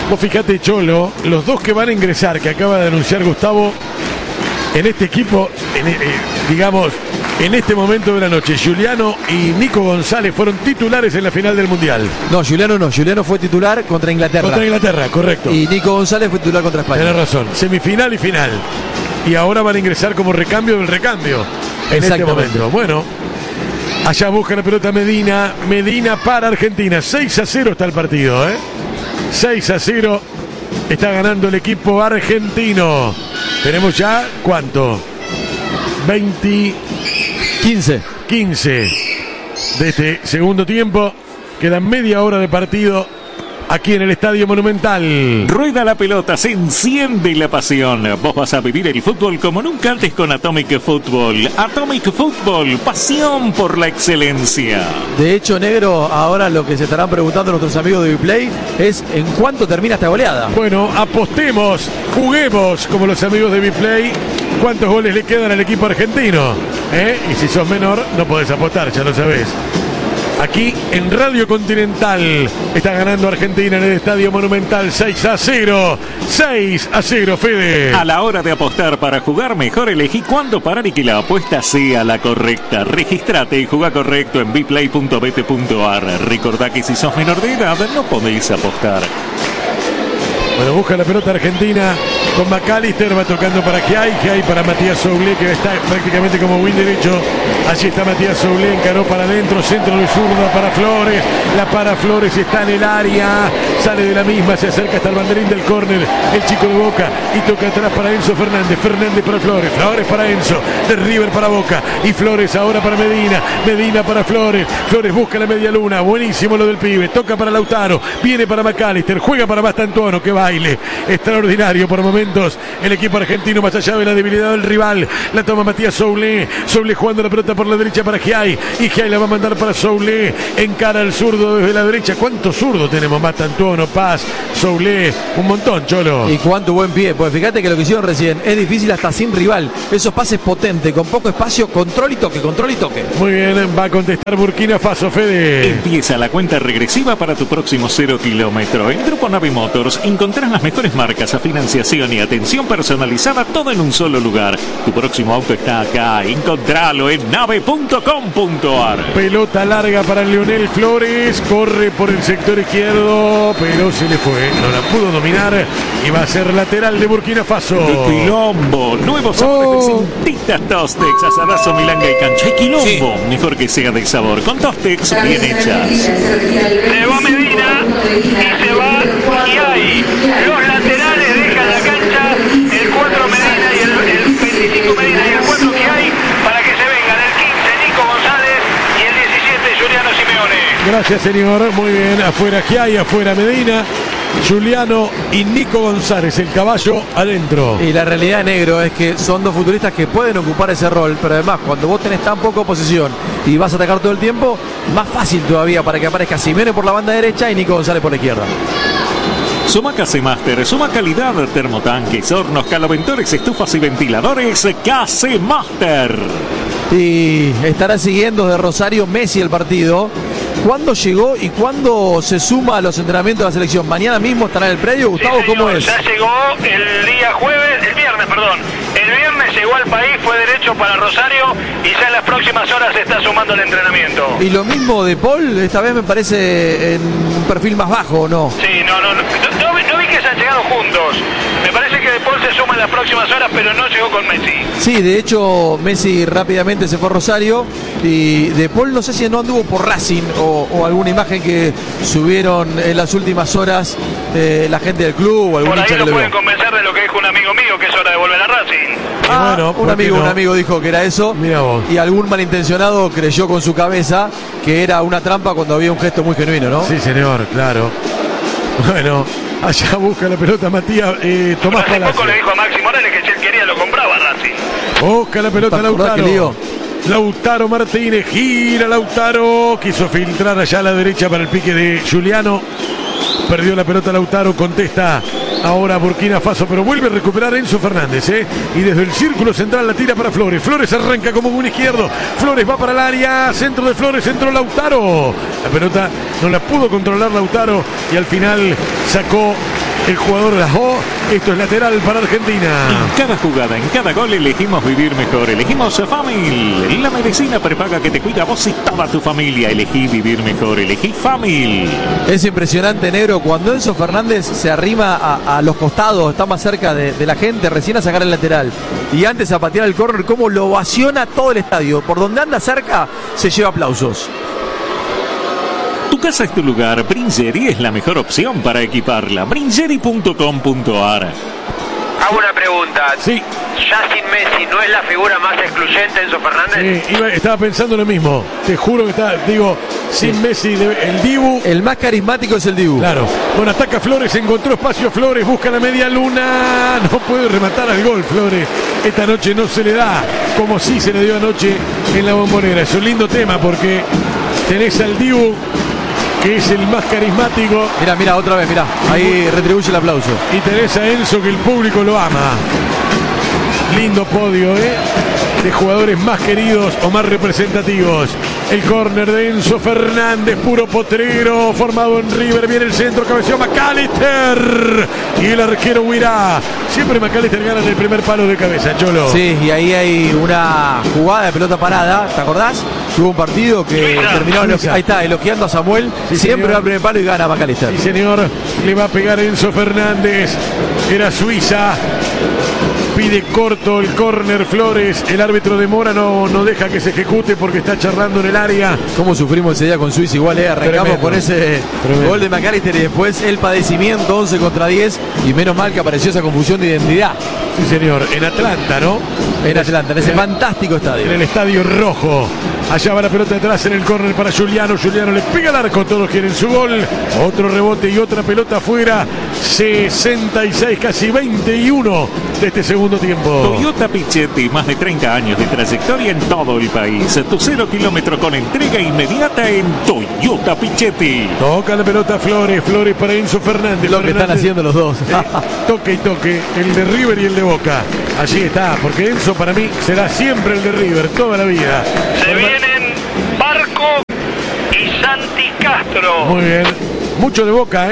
Speaker 1: Vos fijate, Cholo, los dos que van a ingresar, que acaba de anunciar Gustavo, en este equipo, digamos, en este momento de la noche, Giuliano y Nico González fueron titulares en la final del Mundial.
Speaker 9: No, Giuliano no. Giuliano fue titular contra Inglaterra.
Speaker 1: Contra Inglaterra, correcto.
Speaker 9: Y Nico González fue titular contra España.
Speaker 1: Tenés razón. Semifinal y final. Y ahora van a ingresar como recambio del recambio. En este momento. Bueno, allá busca la pelota Medina. Medina para Argentina. 6-0 está el partido, 6-0 está ganando el equipo argentino. Tenemos ya, ¿cuánto? 15 de este segundo tiempo. Queda media hora de partido aquí en el Estadio Monumental.
Speaker 2: Rueda la pelota, se enciende la pasión. Vos vas a vivir el fútbol como nunca antes con Atomic Fútbol. Atomic Fútbol, pasión por la excelencia.
Speaker 9: De hecho, negro, ahora lo que se estarán preguntando nuestros amigos de Biplay es ¿en cuánto termina esta goleada?
Speaker 1: Bueno, apostemos, juguemos como los amigos de Biplay. ¿Cuántos goles le quedan al equipo argentino? Y si sos menor, no podés apostar, ya lo sabés. Aquí en Radio Continental está ganando Argentina en el Estadio Monumental 6-0. 6-0, Fede.
Speaker 2: A la hora de apostar para jugar, mejor elegí cuándo parar y que la apuesta sea la correcta. Registrate y jugá correcto en biplay.bet.ar. Recordá que si sos menor de edad no podéis apostar.
Speaker 1: Bueno, busca la pelota Argentina con McAllister, va tocando para Giai para Matías Soulé, que está prácticamente como win derecho. Allí está Matías Soulé, encaró para adentro, centro de zurda para Flores, la para Flores, está en el área, sale de la misma, se acerca hasta el banderín del córner, el chico de Boca, y toca atrás para Enzo Fernández, Fernández para Flores, Flores para Enzo, de River para Boca, y Flores ahora para Medina, Medina para Flores, Flores busca la media luna, buenísimo lo del pibe, toca para Lautaro, viene para McAllister, juega para Mastantuono, que baile, extraordinario por momentos, el equipo argentino más allá de la debilidad del rival, la toma Matías Soulé, Soulé jugando la pelota por la derecha para Giai, y Giai la va a mandar para Soulé, encara al zurdo desde la derecha, ¿cuántos zurdos tenemos? Mastantuono, Paz, Soulé, un montón, Cholo.
Speaker 9: Y cuánto buen pie, pues fíjate que lo que hicieron recién es difícil hasta sin rival, esos pases potentes, con poco espacio, control y toque.
Speaker 1: Muy bien, va a contestar Burkina Faso, Fede.
Speaker 2: Empieza la cuenta regresiva para tu próximo 0 kilómetro. En Grupo Nave Motors encontrarás las mejores marcas a financiación y atención personalizada, todo en un solo lugar. Tu próximo auto está acá, encontralo en nave.com.ar.
Speaker 1: Pelota larga para Leonel Flores, corre por el sector izquierdo, pero se le fue, no la pudo dominar y va a ser lateral de Burkina Faso.
Speaker 2: Quilombo, nuevos sabores de Cintitas Tostex, asadazo, milanga y cancha. Y quilombo, mejor que sea de sabor, con Tostex bien hechas.
Speaker 10: Se va Medina y se va Giai. Los laterales dejan la cancha, el 4 Medina y el 25 Medina y el 4 Giai, para que se vengan el 15 Nico González y el 17 Giuliano Simeone.
Speaker 1: Gracias, señor, muy bien, afuera Giai, afuera Medina, Giuliano y Nico González, el caballo adentro.
Speaker 9: Y la realidad, negro, es que son dos futbolistas que pueden ocupar ese rol, pero además cuando vos tenés tan poca oposición y vas a atacar todo el tiempo, más fácil todavía para que aparezca Simeone por la banda derecha y Nico González por la izquierda.
Speaker 2: Suma Casemaster, suma calidad, termotanques, hornos, caloventores, estufas y ventiladores. Casemaster.
Speaker 9: Y estará siguiendo de Rosario Messi el partido. ¿Cuándo llegó y cuándo se suma a los entrenamientos de la selección? ¿Mañana mismo estará en el predio? Gustavo,
Speaker 10: sí,
Speaker 9: ¿cómo es?
Speaker 10: Ya llegó el viernes llegó al país, fue derecho para Rosario y ya en las próximas horas se está sumando el entrenamiento.
Speaker 9: Y lo mismo de Paul, esta vez me parece en un perfil más bajo, ¿o no?
Speaker 10: Sí, no vi que se han llegado juntos. Me parece que De Paul se suma en las próximas horas, pero no llegó con Messi.
Speaker 9: Sí, de hecho, Messi rápidamente se fue a Rosario y De Paul no sé si no anduvo por Racing o alguna imagen que subieron en las últimas horas la gente del club o algún hincha que lo vio.
Speaker 10: Por ahí lo pueden convencer de lo que dijo un amigo mío, que es hora de volver a Racing.
Speaker 9: Bueno, un amigo dijo que era eso.
Speaker 1: Mirá vos.
Speaker 9: Y algún malintencionado creyó con su cabeza que era una trampa cuando había un gesto muy genuino, ¿no?
Speaker 1: Sí, señor, claro. Bueno, allá busca la pelota Matías Tomás Palacio.
Speaker 10: Hace poco le dijo a Maxi Morales que si él quería lo compraba Racing.
Speaker 1: Busca la pelota Lautaro. Lautaro Martínez, gira Lautaro, quiso filtrar allá a la derecha para el pique de Giuliano. Perdió la pelota Lautaro, contesta ahora Burkina Faso, pero vuelve a recuperar Enzo Fernández, y desde el círculo central la tira para Flores. Flores arranca como un izquierdo, Flores va para el área, centro de Flores, entró Lautaro. La pelota no la pudo controlar Lautaro y al final sacó el jugador Rajó. Esto es lateral para Argentina.
Speaker 2: En cada jugada, en cada gol elegimos vivir mejor. Elegimos Famil, la medicina prepaga que te cuida a vos y toda tu familia. Elegí vivir mejor, elegí Famil.
Speaker 9: Es impresionante, negro, cuando Enzo Fernández se arrima a los costados, está más cerca de la gente, recién a sacar el lateral y antes a patear el córner, cómo lo ovaciona todo el estadio. Por donde anda cerca se lleva aplausos.
Speaker 2: Tu casa es tu lugar. Bringerie es la mejor opción para equiparla. Bringerie.com.ar.
Speaker 11: Hago una pregunta.
Speaker 1: Sí.
Speaker 11: Ya sin Messi, ¿no es la figura más excluyente Enzo Fernández?
Speaker 1: Sí, estaba pensando lo mismo. Te juro que sin Messi, el Dibu.
Speaker 9: El más carismático es el Dibu.
Speaker 1: Claro. Bueno, ataca Flores, encontró espacio Flores, busca la media luna. No puede rematar al gol Flores. Esta noche no se le da, como sí se le dio anoche en la Bombonera. Es un lindo tema porque tenés al Dibu, que es el más carismático.
Speaker 9: Mira, otra vez, ahí retribuye el aplauso.
Speaker 1: Y tenés a Enzo, que el público lo ama. Lindo podio, de jugadores más queridos o más representativos. El córner de Enzo Fernández, puro potrero, formado en River. Viene el centro, cabeceó McAllister. Y el arquero Huirá. Siempre McAllister gana en el primer palo de cabeza, Cholo.
Speaker 9: Sí, y ahí hay una jugada de pelota parada, ¿te acordás? Tuvo un partido que terminó, ahí está, elogiando a Samuel. Sí, siempre va al primer palo y gana McAllister.
Speaker 1: Sí, señor, le va a pegar Enzo Fernández. Era Suiza. Pide corto el córner Flores. El árbitro demora, no deja que se ejecute porque está charlando en el área.
Speaker 9: ¿Cómo sufrimos ese día con Suiza? Igual arrancamos con ese gol de McAllister y después el padecimiento 11 contra 10. Y menos mal que apareció esa confusión de identidad.
Speaker 1: Sí, señor. En Atlanta, ¿no?
Speaker 9: En Atlanta, en ese fantástico estadio.
Speaker 1: En el Estadio Rojo. Allá va la pelota atrás en el córner para Juliano. Juliano le pega al arco. Todos quieren su gol. Otro rebote y otra pelota afuera. 66, casi 21 de este segundo tiempo.
Speaker 2: Toyota Pichetti, más de 30 años de trayectoria en todo el país. Tu 0 kilómetro con entrega inmediata en Toyota Pichetti.
Speaker 1: Toca la pelota Flores para Enzo Fernández.
Speaker 9: Lo que están haciendo los dos.
Speaker 1: Toque y toque, el de River y el de Boca. Allí está, porque Enzo para mí será siempre el de River, toda la vida.
Speaker 10: Se vienen Barco y Santi Castro.
Speaker 1: Muy bien, mucho de Boca,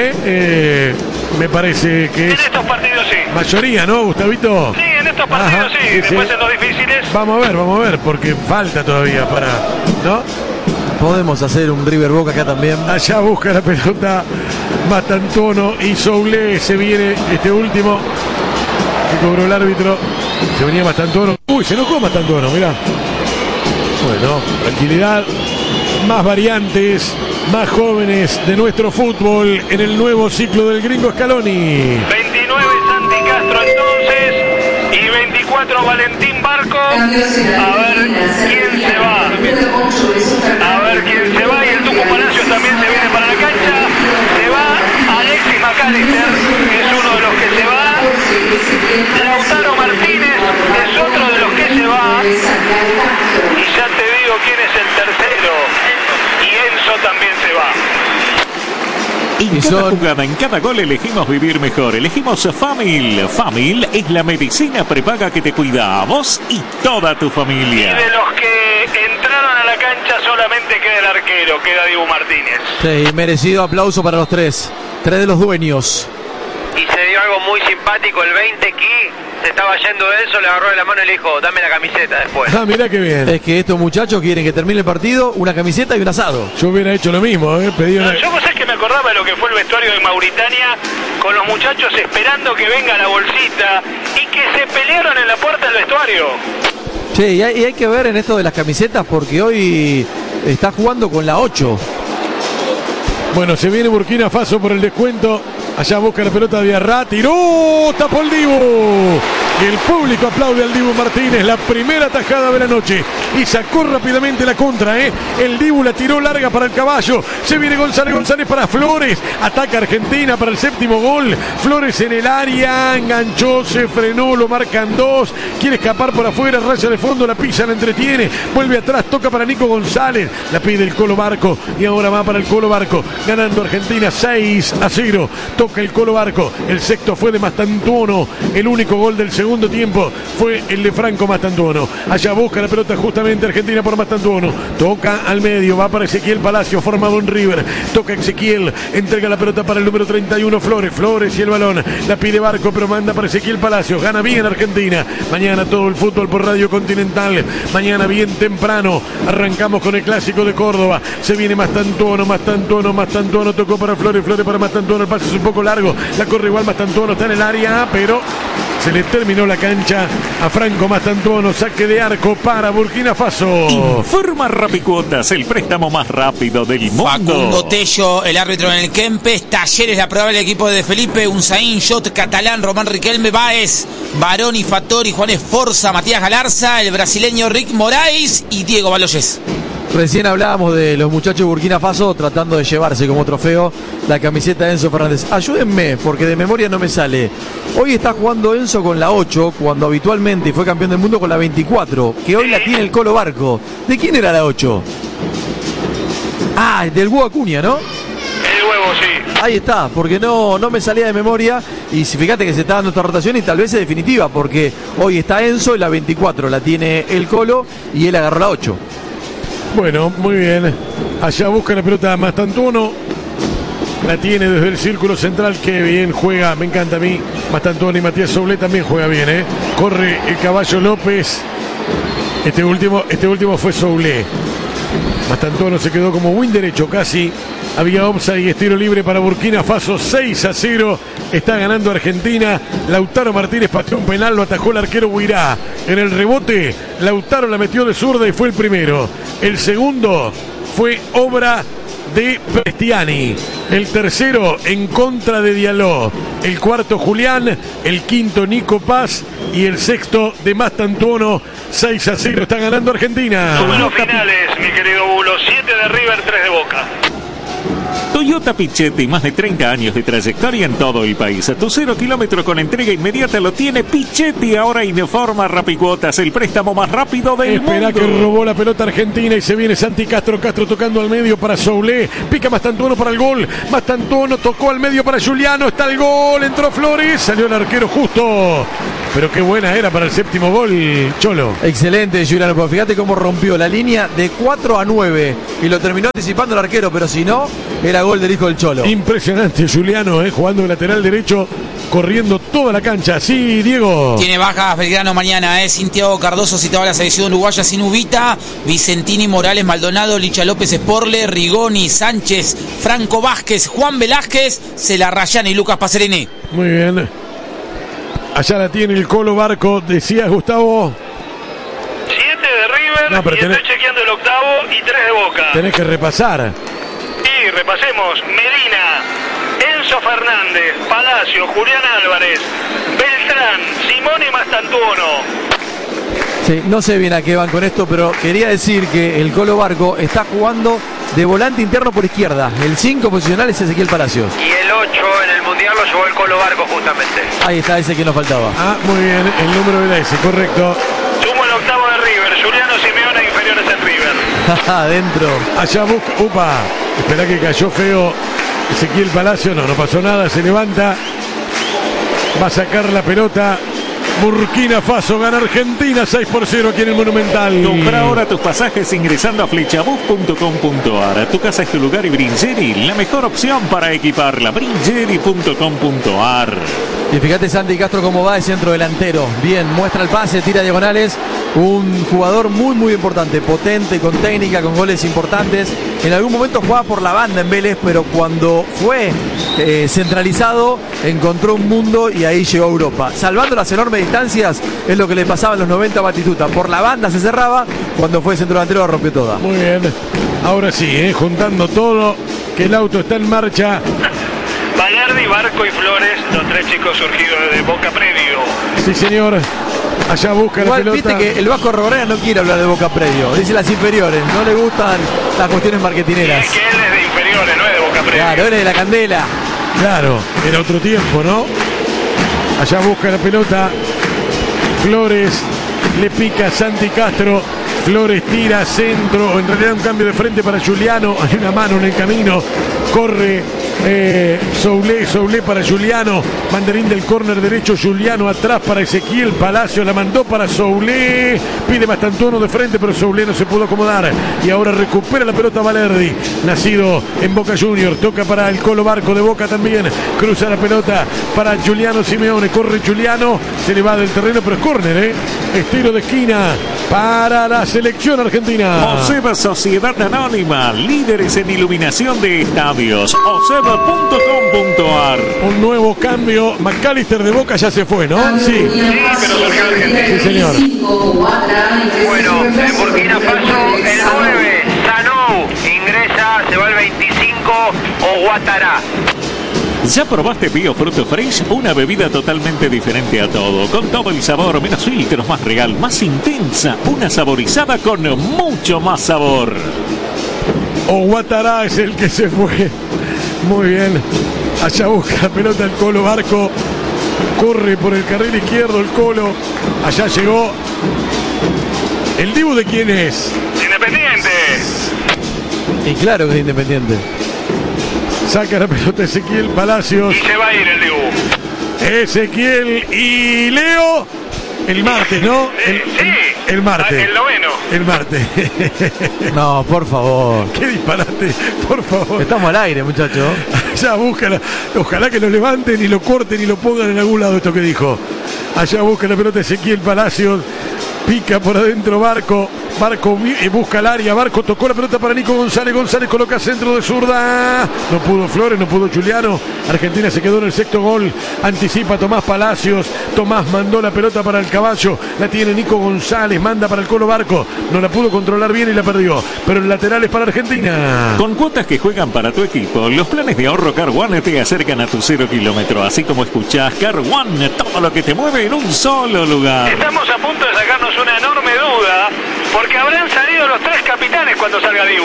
Speaker 1: me parece que
Speaker 10: en
Speaker 1: es
Speaker 10: estos partidos sí.
Speaker 1: Mayoría, ¿no, Gustavito?
Speaker 10: Sí, en estos partidos sí. Después en los difíciles.
Speaker 1: Vamos a ver, porque falta todavía para, ¿no?
Speaker 9: Podemos hacer un River Boca acá también.
Speaker 1: Allá busca la pelota Matantuono y Soule. Se viene este último que cobró el árbitro. Se venía Matantuono. Uy, se enojó Matantuono, mirá. Bueno, tranquilidad. Más variantes, más jóvenes de nuestro fútbol en el nuevo ciclo del Gringo Scaloni.
Speaker 10: 29 Santi Castro entonces y 24 Valentín Barco. A ver quién se va. Y el Tucu Palacios también se viene para la cancha. Se va Alexis McAllister, que es uno de los que se va. Lautaro Martínez es otro de los que se va. Y ya te digo quién es el tercero. Y Enzo también se va.
Speaker 2: En cada jugada, en cada gol elegimos vivir mejor. Elegimos Famil. Famil es la medicina prepaga que te cuida a vos y toda tu
Speaker 10: Y
Speaker 2: familia.
Speaker 10: de los que entraron a la cancha solamente queda el arquero, queda Dibu Martínez.
Speaker 9: Sí, merecido aplauso para los tres de los dueños.
Speaker 11: Y se dio algo muy simpático, el 20 aquí se estaba yendo Enzo, le agarró de la mano y le dijo, dame la camiseta después.
Speaker 1: Ah, mirá qué bien.
Speaker 9: Es que estos muchachos quieren que termine el partido, una camiseta y un asado.
Speaker 1: Yo hubiera hecho lo mismo, pedí una...
Speaker 10: Yo vos sabés que me acordaba de lo que fue el vestuario de Mauritania, con los muchachos esperando que venga la bolsita y que se pelearon en la puerta del vestuario.
Speaker 9: Che, y hay que ver en esto de las camisetas porque hoy está jugando con la 8.
Speaker 1: Bueno, se viene Burkina Faso por el descuento. Allá busca la pelota de Diarra. ¡Tiró! ¡Tapó el Dibu! Y el público aplaude al Dibu Martínez. La primera tajada de la noche. Y sacó rápidamente la contra, El Dibu la tiró larga para el caballo. Se viene González para Flores. Ataca Argentina para el séptimo gol. Flores en el área. Enganchó, se frenó, lo marcan dos. Quiere escapar por afuera. Raya de fondo, la pisa, la entretiene. Vuelve atrás, toca para Nico González. La pide el Colo Barco. Y ahora va para el Colo Barco. Ganando Argentina 6-0. Toca el Colo Barco. El sexto fue de Mastantuono. El único gol del segundo segundo tiempo fue el de Franco Mastantuono. Allá busca la pelota justamente Argentina por Mastantuono. Toca al medio, va para Ezequiel Palacio, formado en River. Toca Ezequiel, entrega la pelota para el número 31, Flores. Flores y el balón. La pide Barco, pero manda para Ezequiel Palacio. Gana bien Argentina. Mañana todo el fútbol por Radio Continental. Mañana bien temprano. Arrancamos con el clásico de Córdoba. Se viene Mastantuono. Tocó para Flores para Mastantuono. El pase es un poco largo. La corre igual Mastantuono. Está en el área, pero se le terminó la cancha a Franco Mastantuono. Saque de arco para Burkina Faso.
Speaker 2: Informa Rapicuotas, el préstamo más rápido del mundo.
Speaker 3: Facundo Tello, el árbitro en el Kempes. Talleres, la probable equipo de Felipe. Unzaín, Jot, Catalán, Román Riquelme, Báez, Baroni, Fattori, Juan Esforza, Matías Galarza, el brasileño Rick Moraes y Diego Baloyes.
Speaker 9: Recién hablábamos de los muchachos de Burkina Faso tratando de llevarse como trofeo la camiseta de Enzo Fernández. Ayúdenme, porque de memoria no me sale. Hoy está jugando Enzo con la 8, cuando habitualmente fue campeón del mundo con la 24, que hoy la tiene el Colo Barco. ¿De quién era la 8? Ah, del Hugo Acuña, ¿no?
Speaker 10: El huevo, sí.
Speaker 9: Ahí está, porque no me salía de memoria. Y si fíjate que se está dando esta rotación y tal vez es definitiva, porque hoy está Enzo y la 24 la tiene el Colo y él agarró la 8.
Speaker 1: Bueno, muy bien. Allá busca la pelota Mastantuono. La tiene desde el círculo central. Qué bien juega. Me encanta a mí. Mastantuono y Matías Soule también juega bien, ¿eh? Corre el Caballo López. Este último fue Soule. Mastantuono se quedó como win derecho casi. Había offside y estiro libre para Burkina Faso. 6-0. Está ganando Argentina. Lautaro Martínez pateó un penal. Lo atajó el arquero Buirá. En el rebote, Lautaro la metió de zurda y fue el primero. El segundo fue obra de Prestiani. El tercero en contra de Diallo. El cuarto Julián. El quinto Nico Paz. Y el sexto de Mastantuono. 6-0. Está ganando Argentina.
Speaker 10: Números finales, mi querido Bulo. 7 de River, 3 de Boca.
Speaker 2: Toyota Pichetti, más de 30 años de trayectoria en todo el país. A tu 0 kilómetro con entrega inmediata lo tiene Pichetti. Ahora Informa Rapicuotas, el préstamo más rápido del mundo.
Speaker 1: Espera que robó la pelota Argentina y se viene Santi Castro. Castro tocando al medio para Soule. Pica Mastantuono para el gol. Mastantuono tocó al medio para Juliano. Está el gol. Entró Flores. Salió el arquero justo. Pero qué buena era para el séptimo gol, Cholo.
Speaker 9: Excelente, Juliano. Pero fíjate cómo rompió la línea de 4-9 y lo terminó anticipando el arquero. Pero si no, era gol del hijo del Cholo.
Speaker 1: Impresionante, Juliano, jugando de lateral derecho, corriendo toda la cancha. Sí, Diego.
Speaker 3: Tiene bajas Belgrano mañana, Santiago Cardoso citaba a la selección uruguaya sin Ubita, Vicentini, Morales, Maldonado, Licha López, Sporle, Rigoni, Sánchez, Franco Vázquez, Juan Velázquez, Celarrayán y Lucas Pacerini.
Speaker 1: Muy bien. Allá la tiene el Colo Barco, decías, Gustavo.
Speaker 10: 7 de River,
Speaker 1: no, pero
Speaker 10: estoy chequeando el octavo y 3 de Boca.
Speaker 1: Tenés que repasar.
Speaker 10: Y repasemos: Medina, Enzo Fernández, Palacio, Julián Álvarez, Beltrán, Simón y Mastantuono.
Speaker 9: Sí, no sé bien a qué van con esto, pero quería decir que el Colo Barco está jugando de volante interno por izquierda. El 5 posicional es Ezequiel Palacios.
Speaker 11: Y el 8 en el Mundial lo llevó el Colo Barco justamente.
Speaker 9: Ahí está ese que nos faltaba.
Speaker 1: Ah, muy bien, el número era ese, correcto.
Speaker 10: Sumo el octavo de River, Juliano Simeone, inferiores en River.
Speaker 9: Adentro.
Speaker 1: Allá busca, upa, espera que cayó feo Ezequiel Palacio, no pasó nada, se levanta, va a sacar la pelota. Burkina Faso gana Argentina 6-0 aquí en el Monumental.
Speaker 2: Compra ahora tus pasajes ingresando a flechabus.com.ar. Tu casa es tu lugar y Bringeri, la mejor opción para equiparla. Bringeri.com.ar.
Speaker 9: Y fíjate Santi Castro cómo va de centro delantero. Bien, muestra el pase, tira diagonales. Un jugador muy importante, potente, con técnica, con goles importantes. En algún momento jugaba por la banda en Vélez, pero cuando fue centralizado encontró un mundo y ahí llegó a Europa. Salvando las enormes distancias, es lo que le pasaba en los 90 a Batistuta. Por la banda se cerraba, cuando fue centro delantero la rompió toda.
Speaker 1: Muy bien, ahora sí, juntando todo, que el auto está en marcha.
Speaker 10: Valerdi, Barco y Flores, los 3 chicos surgidos de Boca Predio.
Speaker 1: Sí, señor. Allá busca
Speaker 9: igual,
Speaker 1: la pelota.
Speaker 9: Viste que el Vasco Roborena no quiere hablar de Boca Predio, dice las inferiores, no le gustan las cuestiones marketineras.
Speaker 10: Es que él es de inferiores, no es de Boca Predio.
Speaker 9: Claro, él es de la Candela.
Speaker 1: Claro, era otro tiempo, ¿no? Allá busca la pelota Flores, le pica Santi Castro. Flores tira centro, en realidad un cambio de frente para Juliano. Hay una mano en el camino, corre Soulé para Juliano, banderín del córner derecho, Juliano atrás para Ezequiel Palacio, la mandó para Soulé, pide Mastantuono de frente, pero Soulé no se pudo acomodar, y ahora recupera la pelota Valerdi, nacido en Boca Junior, toca para el Colo Barco de Boca también, cruza la pelota para Giuliano Simeone, corre Giuliano, se le va del terreno, pero es córner, es tiro de esquina para la selección argentina.
Speaker 2: OSEB Sociedad Anónima, líderes en iluminación de estadios, oseb.com.ar.
Speaker 1: Un nuevo cambio, McAllister de Boca ya se fue, ¿no? Sí.
Speaker 10: Pero surgió Argentina.
Speaker 1: Sí, señor.
Speaker 11: Bueno, en Burkina Faso, el 9, Sanou, ingresa, se va el 25, Ouattara.
Speaker 2: ¿Ya probaste Bio Fruto Fresh? Una bebida totalmente diferente a todo, con todo el sabor, menos filtros, más real, más intensa, una saborizada con mucho más sabor.
Speaker 1: Ouattara es el que se fue. Muy bien. Allá busca la pelota el Colo Barco. Corre por el carril izquierdo el Colo. Allá llegó. ¿El Dibu de quién es?
Speaker 10: Independiente.
Speaker 9: Y claro que es Independiente.
Speaker 1: Saca la pelota Ezequiel Palacios.
Speaker 10: Y se va a ir el Dibu.
Speaker 1: Ezequiel y Leo. El martes, ¿no? El martes.
Speaker 10: El noveno.
Speaker 1: El martes.
Speaker 9: No, por favor.
Speaker 1: Qué disparate, por favor.
Speaker 9: Estamos al aire, muchachos.
Speaker 1: Allá búscala. Ojalá que lo levanten y lo corten y lo pongan en algún lado esto que dijo. Allá busca la pelota Ezequiel Palacios. Pica por adentro Barco. Barco busca el área. Barco tocó la pelota para Nico González. González coloca centro de zurda. No pudo Flores, no pudo Juliano. Argentina se quedó en el sexto gol. Anticipa Tomás Palacios. Tomás mandó la pelota para el Caballo. La tiene Nico González. Manda para el Colo Barco. No la pudo controlar bien y la perdió. Pero el lateral es para Argentina.
Speaker 2: Con cuotas que juegan para tu equipo, los planes de ahorro Car One te acercan a tu 0 kilómetro. Así como escuchás, Car One, todo lo que te mueve en un solo lugar.
Speaker 10: Estamos a punto de sacarnos una enorme duda, porque habrán salido los 3 capitanes cuando salga Dibu.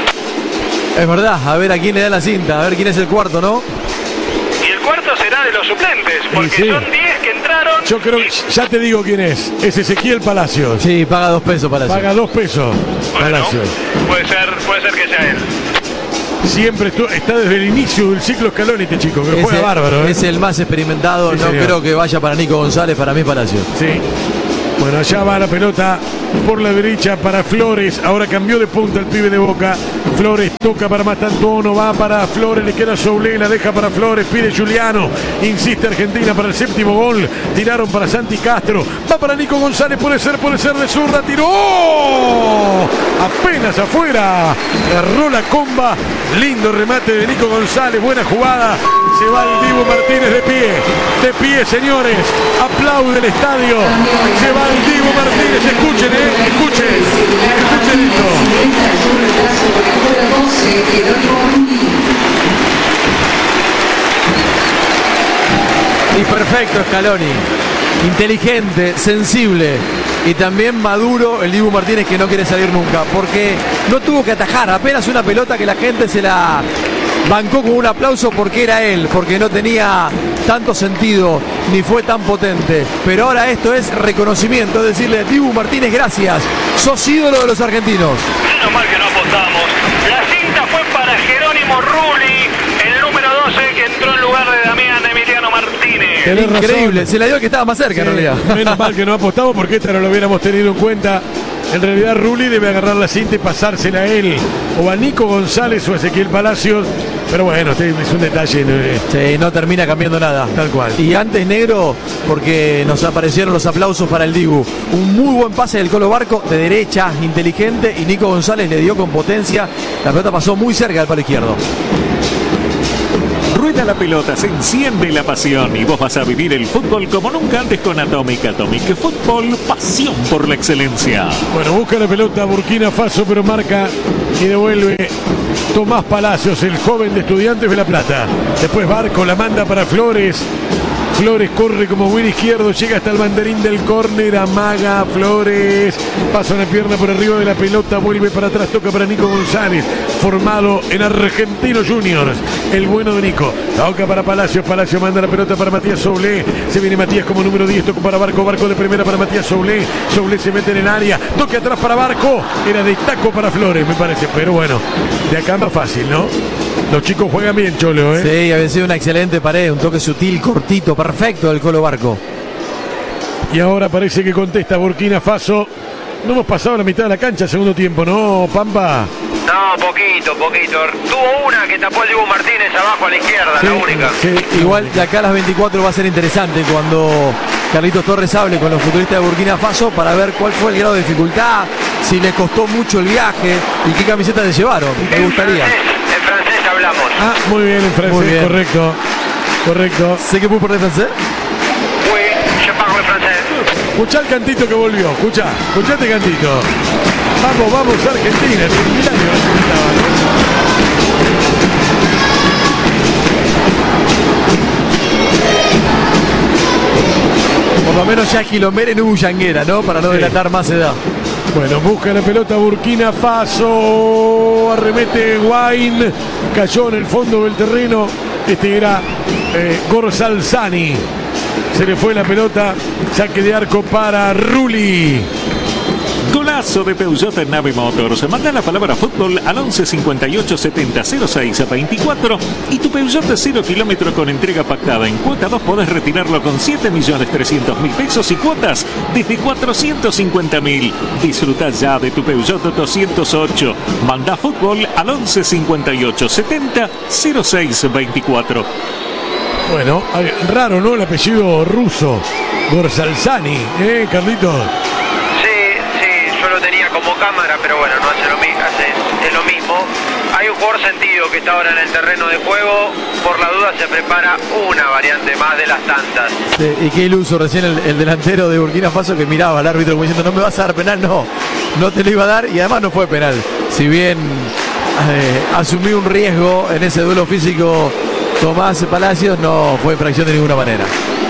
Speaker 9: Es verdad, a ver a quién le da la cinta, a ver quién es el cuarto, ¿no?
Speaker 10: Y el cuarto será de los suplentes, porque
Speaker 1: sí,
Speaker 10: son 10 que entraron.
Speaker 1: Yo creo que ya te digo quién es. Es Ezequiel Palacios.
Speaker 9: Sí, paga 2 pesos Palacios.
Speaker 1: Paga 2 pesos.
Speaker 10: Bueno,
Speaker 1: Palacios.
Speaker 10: puede ser que sea él.
Speaker 1: Siempre está desde el inicio del ciclo Scaloni este chico, que juega bárbaro.
Speaker 9: Es el más experimentado,
Speaker 1: Sí,
Speaker 9: no
Speaker 1: señor.
Speaker 9: creo que vaya para Nico González, para mí Palacios.
Speaker 1: Sí. Bueno, allá va la pelota por la derecha para Flores. Ahora cambió de punta el pibe de Boca. Flores toca para Mastantuono, va para Flores, le queda Soulé, la deja para Flores, pide Juliano. Insiste Argentina para el séptimo gol. Tiraron para Santi Castro. Va para Nico González, puede ser de zurda. Tiró. Apenas afuera. Erró la comba. Lindo remate de Nico González. Buena jugada. Se va el Dibu Martínez de pie. De pie, señores. Aplaude el estadio. Se va el Dibu Martínez. Escuchen, escuchen. Escuchen esto.
Speaker 9: Y perfecto Scaloni. Inteligente, sensible y también maduro el Dibu Martínez, que no quiere salir nunca, porque no tuvo que atajar, apenas una pelota que la gente se la bancó con un aplauso porque era él, porque no tenía tanto sentido ni fue tan potente, pero ahora esto es reconocimiento, es decirle, Dibu Martínez, gracias, sos ídolo de los argentinos.
Speaker 10: Menos mal que no apostamos. La cinta fue para Jerónimo Rulli, el número 12 que entró en lugar de Damián Emiliano Martínez.
Speaker 1: Tenés
Speaker 9: Increíble,
Speaker 1: razón.
Speaker 9: se la dio el que estaba más cerca,
Speaker 1: Sí,
Speaker 9: en realidad.
Speaker 1: menos mal que no apostamos, porque esta no lo hubiéramos tenido en cuenta. En realidad Rulli debe agarrar la cinta y pasársela a él, o a Nico González o a Ezequiel Palacios. Pero bueno, es un detalle.
Speaker 9: Sí, no termina cambiando nada.
Speaker 1: Tal cual.
Speaker 9: Y antes negro, porque nos aparecieron los aplausos para el Dibu. Un muy buen pase del Colo Barco, de derecha, inteligente, y Nico González le dio con potencia. La pelota pasó muy cerca del palo izquierdo.
Speaker 2: Rueda la pelota, se enciende la pasión y vos vas a vivir el fútbol como nunca antes con Atomic. Atomic Fútbol, pasión por la excelencia.
Speaker 1: Bueno, busca la pelota Burkina Faso, pero marca y devuelve Tomás Palacios, el joven de Estudiantes de La Plata. Después Barco la manda para Flores. Flores corre como buen izquierdo, llega hasta el banderín del córner, amaga Flores, pasa una pierna por arriba de la pelota, vuelve para atrás, toca para Nico González, formado en Argentino Juniors, el bueno de Nico, toca para Palacios, Palacios manda la pelota para Matías Soulé, se viene Matías como número 10, toca para Barco, Barco de primera para Matías Soulé, Soulé se mete en el área, toque atrás para Barco, era de taco para Flores me parece, pero bueno, de acá más fácil, ¿no? Los chicos juegan bien, Cholo, ¿eh?
Speaker 9: Sí, había sido una excelente pared, un toque sutil, cortito, perfecto del Colo Barco.
Speaker 1: Y ahora parece que contesta Burkina Faso. No hemos pasado la mitad de la cancha, segundo tiempo, ¿no, Pampa?
Speaker 11: No, poquito. Tuvo una que tapó el Dibu Martínez abajo a la izquierda,
Speaker 1: Sí,
Speaker 11: la única.
Speaker 1: sí.
Speaker 9: Igual de acá a las 24 va a ser interesante cuando Carlitos Torres hable con los futuristas de Burkina Faso para ver cuál fue el grado de dificultad, si les costó mucho el viaje y qué camisetas les llevaron. Me gustaría.
Speaker 11: En francés hablamos.
Speaker 1: Ah, muy bien, en francés,
Speaker 9: Muy bien.
Speaker 1: correcto.
Speaker 9: Sé que puedo por francés.
Speaker 11: Oui, je parle francés.
Speaker 1: Escuchá el cantito que volvió, escuchá este cantito. Vamos, Argentina, es un milagro que cantaba, ¿no?
Speaker 9: Por lo menos ya Quilombere no hubo Yanguera, ¿no? Para no delatar más edad.
Speaker 1: Bueno, busca la pelota Burkina Faso, arremete Guain, cayó en el fondo del terreno, este era Gorsalzani, se le fue la pelota, saque de arco para Rulli.
Speaker 2: Golazo de Peugeot en Nave Motors. Manda la palabra fútbol al 11 58 70 06 24 y tu Peugeot de 0 kilómetro con entrega pactada. En cuota 2 podés retirarlo con 7.300.000 pesos y cuotas desde 450.000. Disfruta ya de tu Peugeot 208. Manda fútbol al 11 58 70 06 24.
Speaker 1: Bueno, raro, ¿no? El apellido ruso, Gorsalzani, Carlitos.
Speaker 11: Yo lo tenía como cámara, pero bueno, no hace lo mismo, es lo mismo. Hay un jugador sentido que está ahora en el terreno de juego. Por la duda se prepara una variante más de las tantas.
Speaker 9: Sí, y qué iluso recién el delantero de Burkina Faso que miraba al árbitro como diciendo no me vas a dar penal, no te lo iba a dar, y además no fue penal. Si bien asumió un riesgo en ese duelo físico Tomás Palacios, no fue infracción de ninguna manera.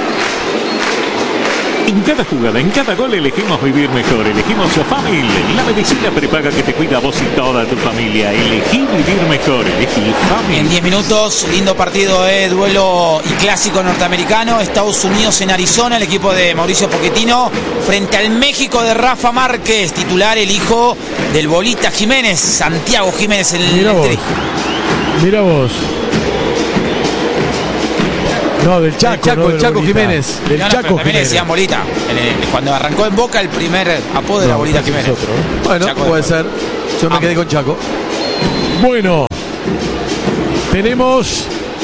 Speaker 2: En cada jugada, en cada gol elegimos vivir mejor. Elegimos Famil, la medicina prepaga que te cuida a vos y toda tu familia. Elegí vivir mejor, elegí Famil.
Speaker 3: En 10 minutos, lindo partido, duelo y clásico norteamericano. Estados Unidos en Arizona, el equipo de Mauricio Pochettino frente al México de Rafa Márquez, titular el hijo del Bolita Jiménez, Santiago Jiménez.
Speaker 1: Mira vos. No, del Chaco,
Speaker 9: el Chaco Jiménez.
Speaker 1: Del Chaco
Speaker 3: también
Speaker 1: Jiménez.
Speaker 3: le decían Bolita. Cuando arrancó en Boca, el primer apodo de la Bolita Jiménez.
Speaker 9: Bueno,
Speaker 3: Chaco
Speaker 9: puede ser. Yo me quedé con Chaco.
Speaker 1: Bueno, tenemos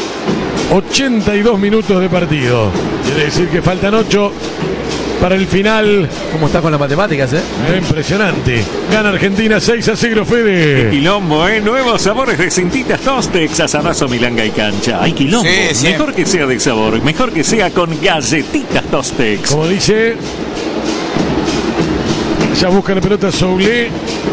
Speaker 1: 82 minutos de partido. Quiere decir que faltan 8 para el final.
Speaker 9: ¿Cómo está con las matemáticas,
Speaker 1: Impresionante. Gana Argentina 6-0, Fede.
Speaker 2: Quilombo, nuevos sabores de Cintitas Tostex, asadazo, milanga y cancha. Hay quilombo.
Speaker 3: Sí.
Speaker 2: Mejor que sea de sabor, mejor que sea con galletitas Tostex.
Speaker 1: Como dice, ya busca la pelota Soule.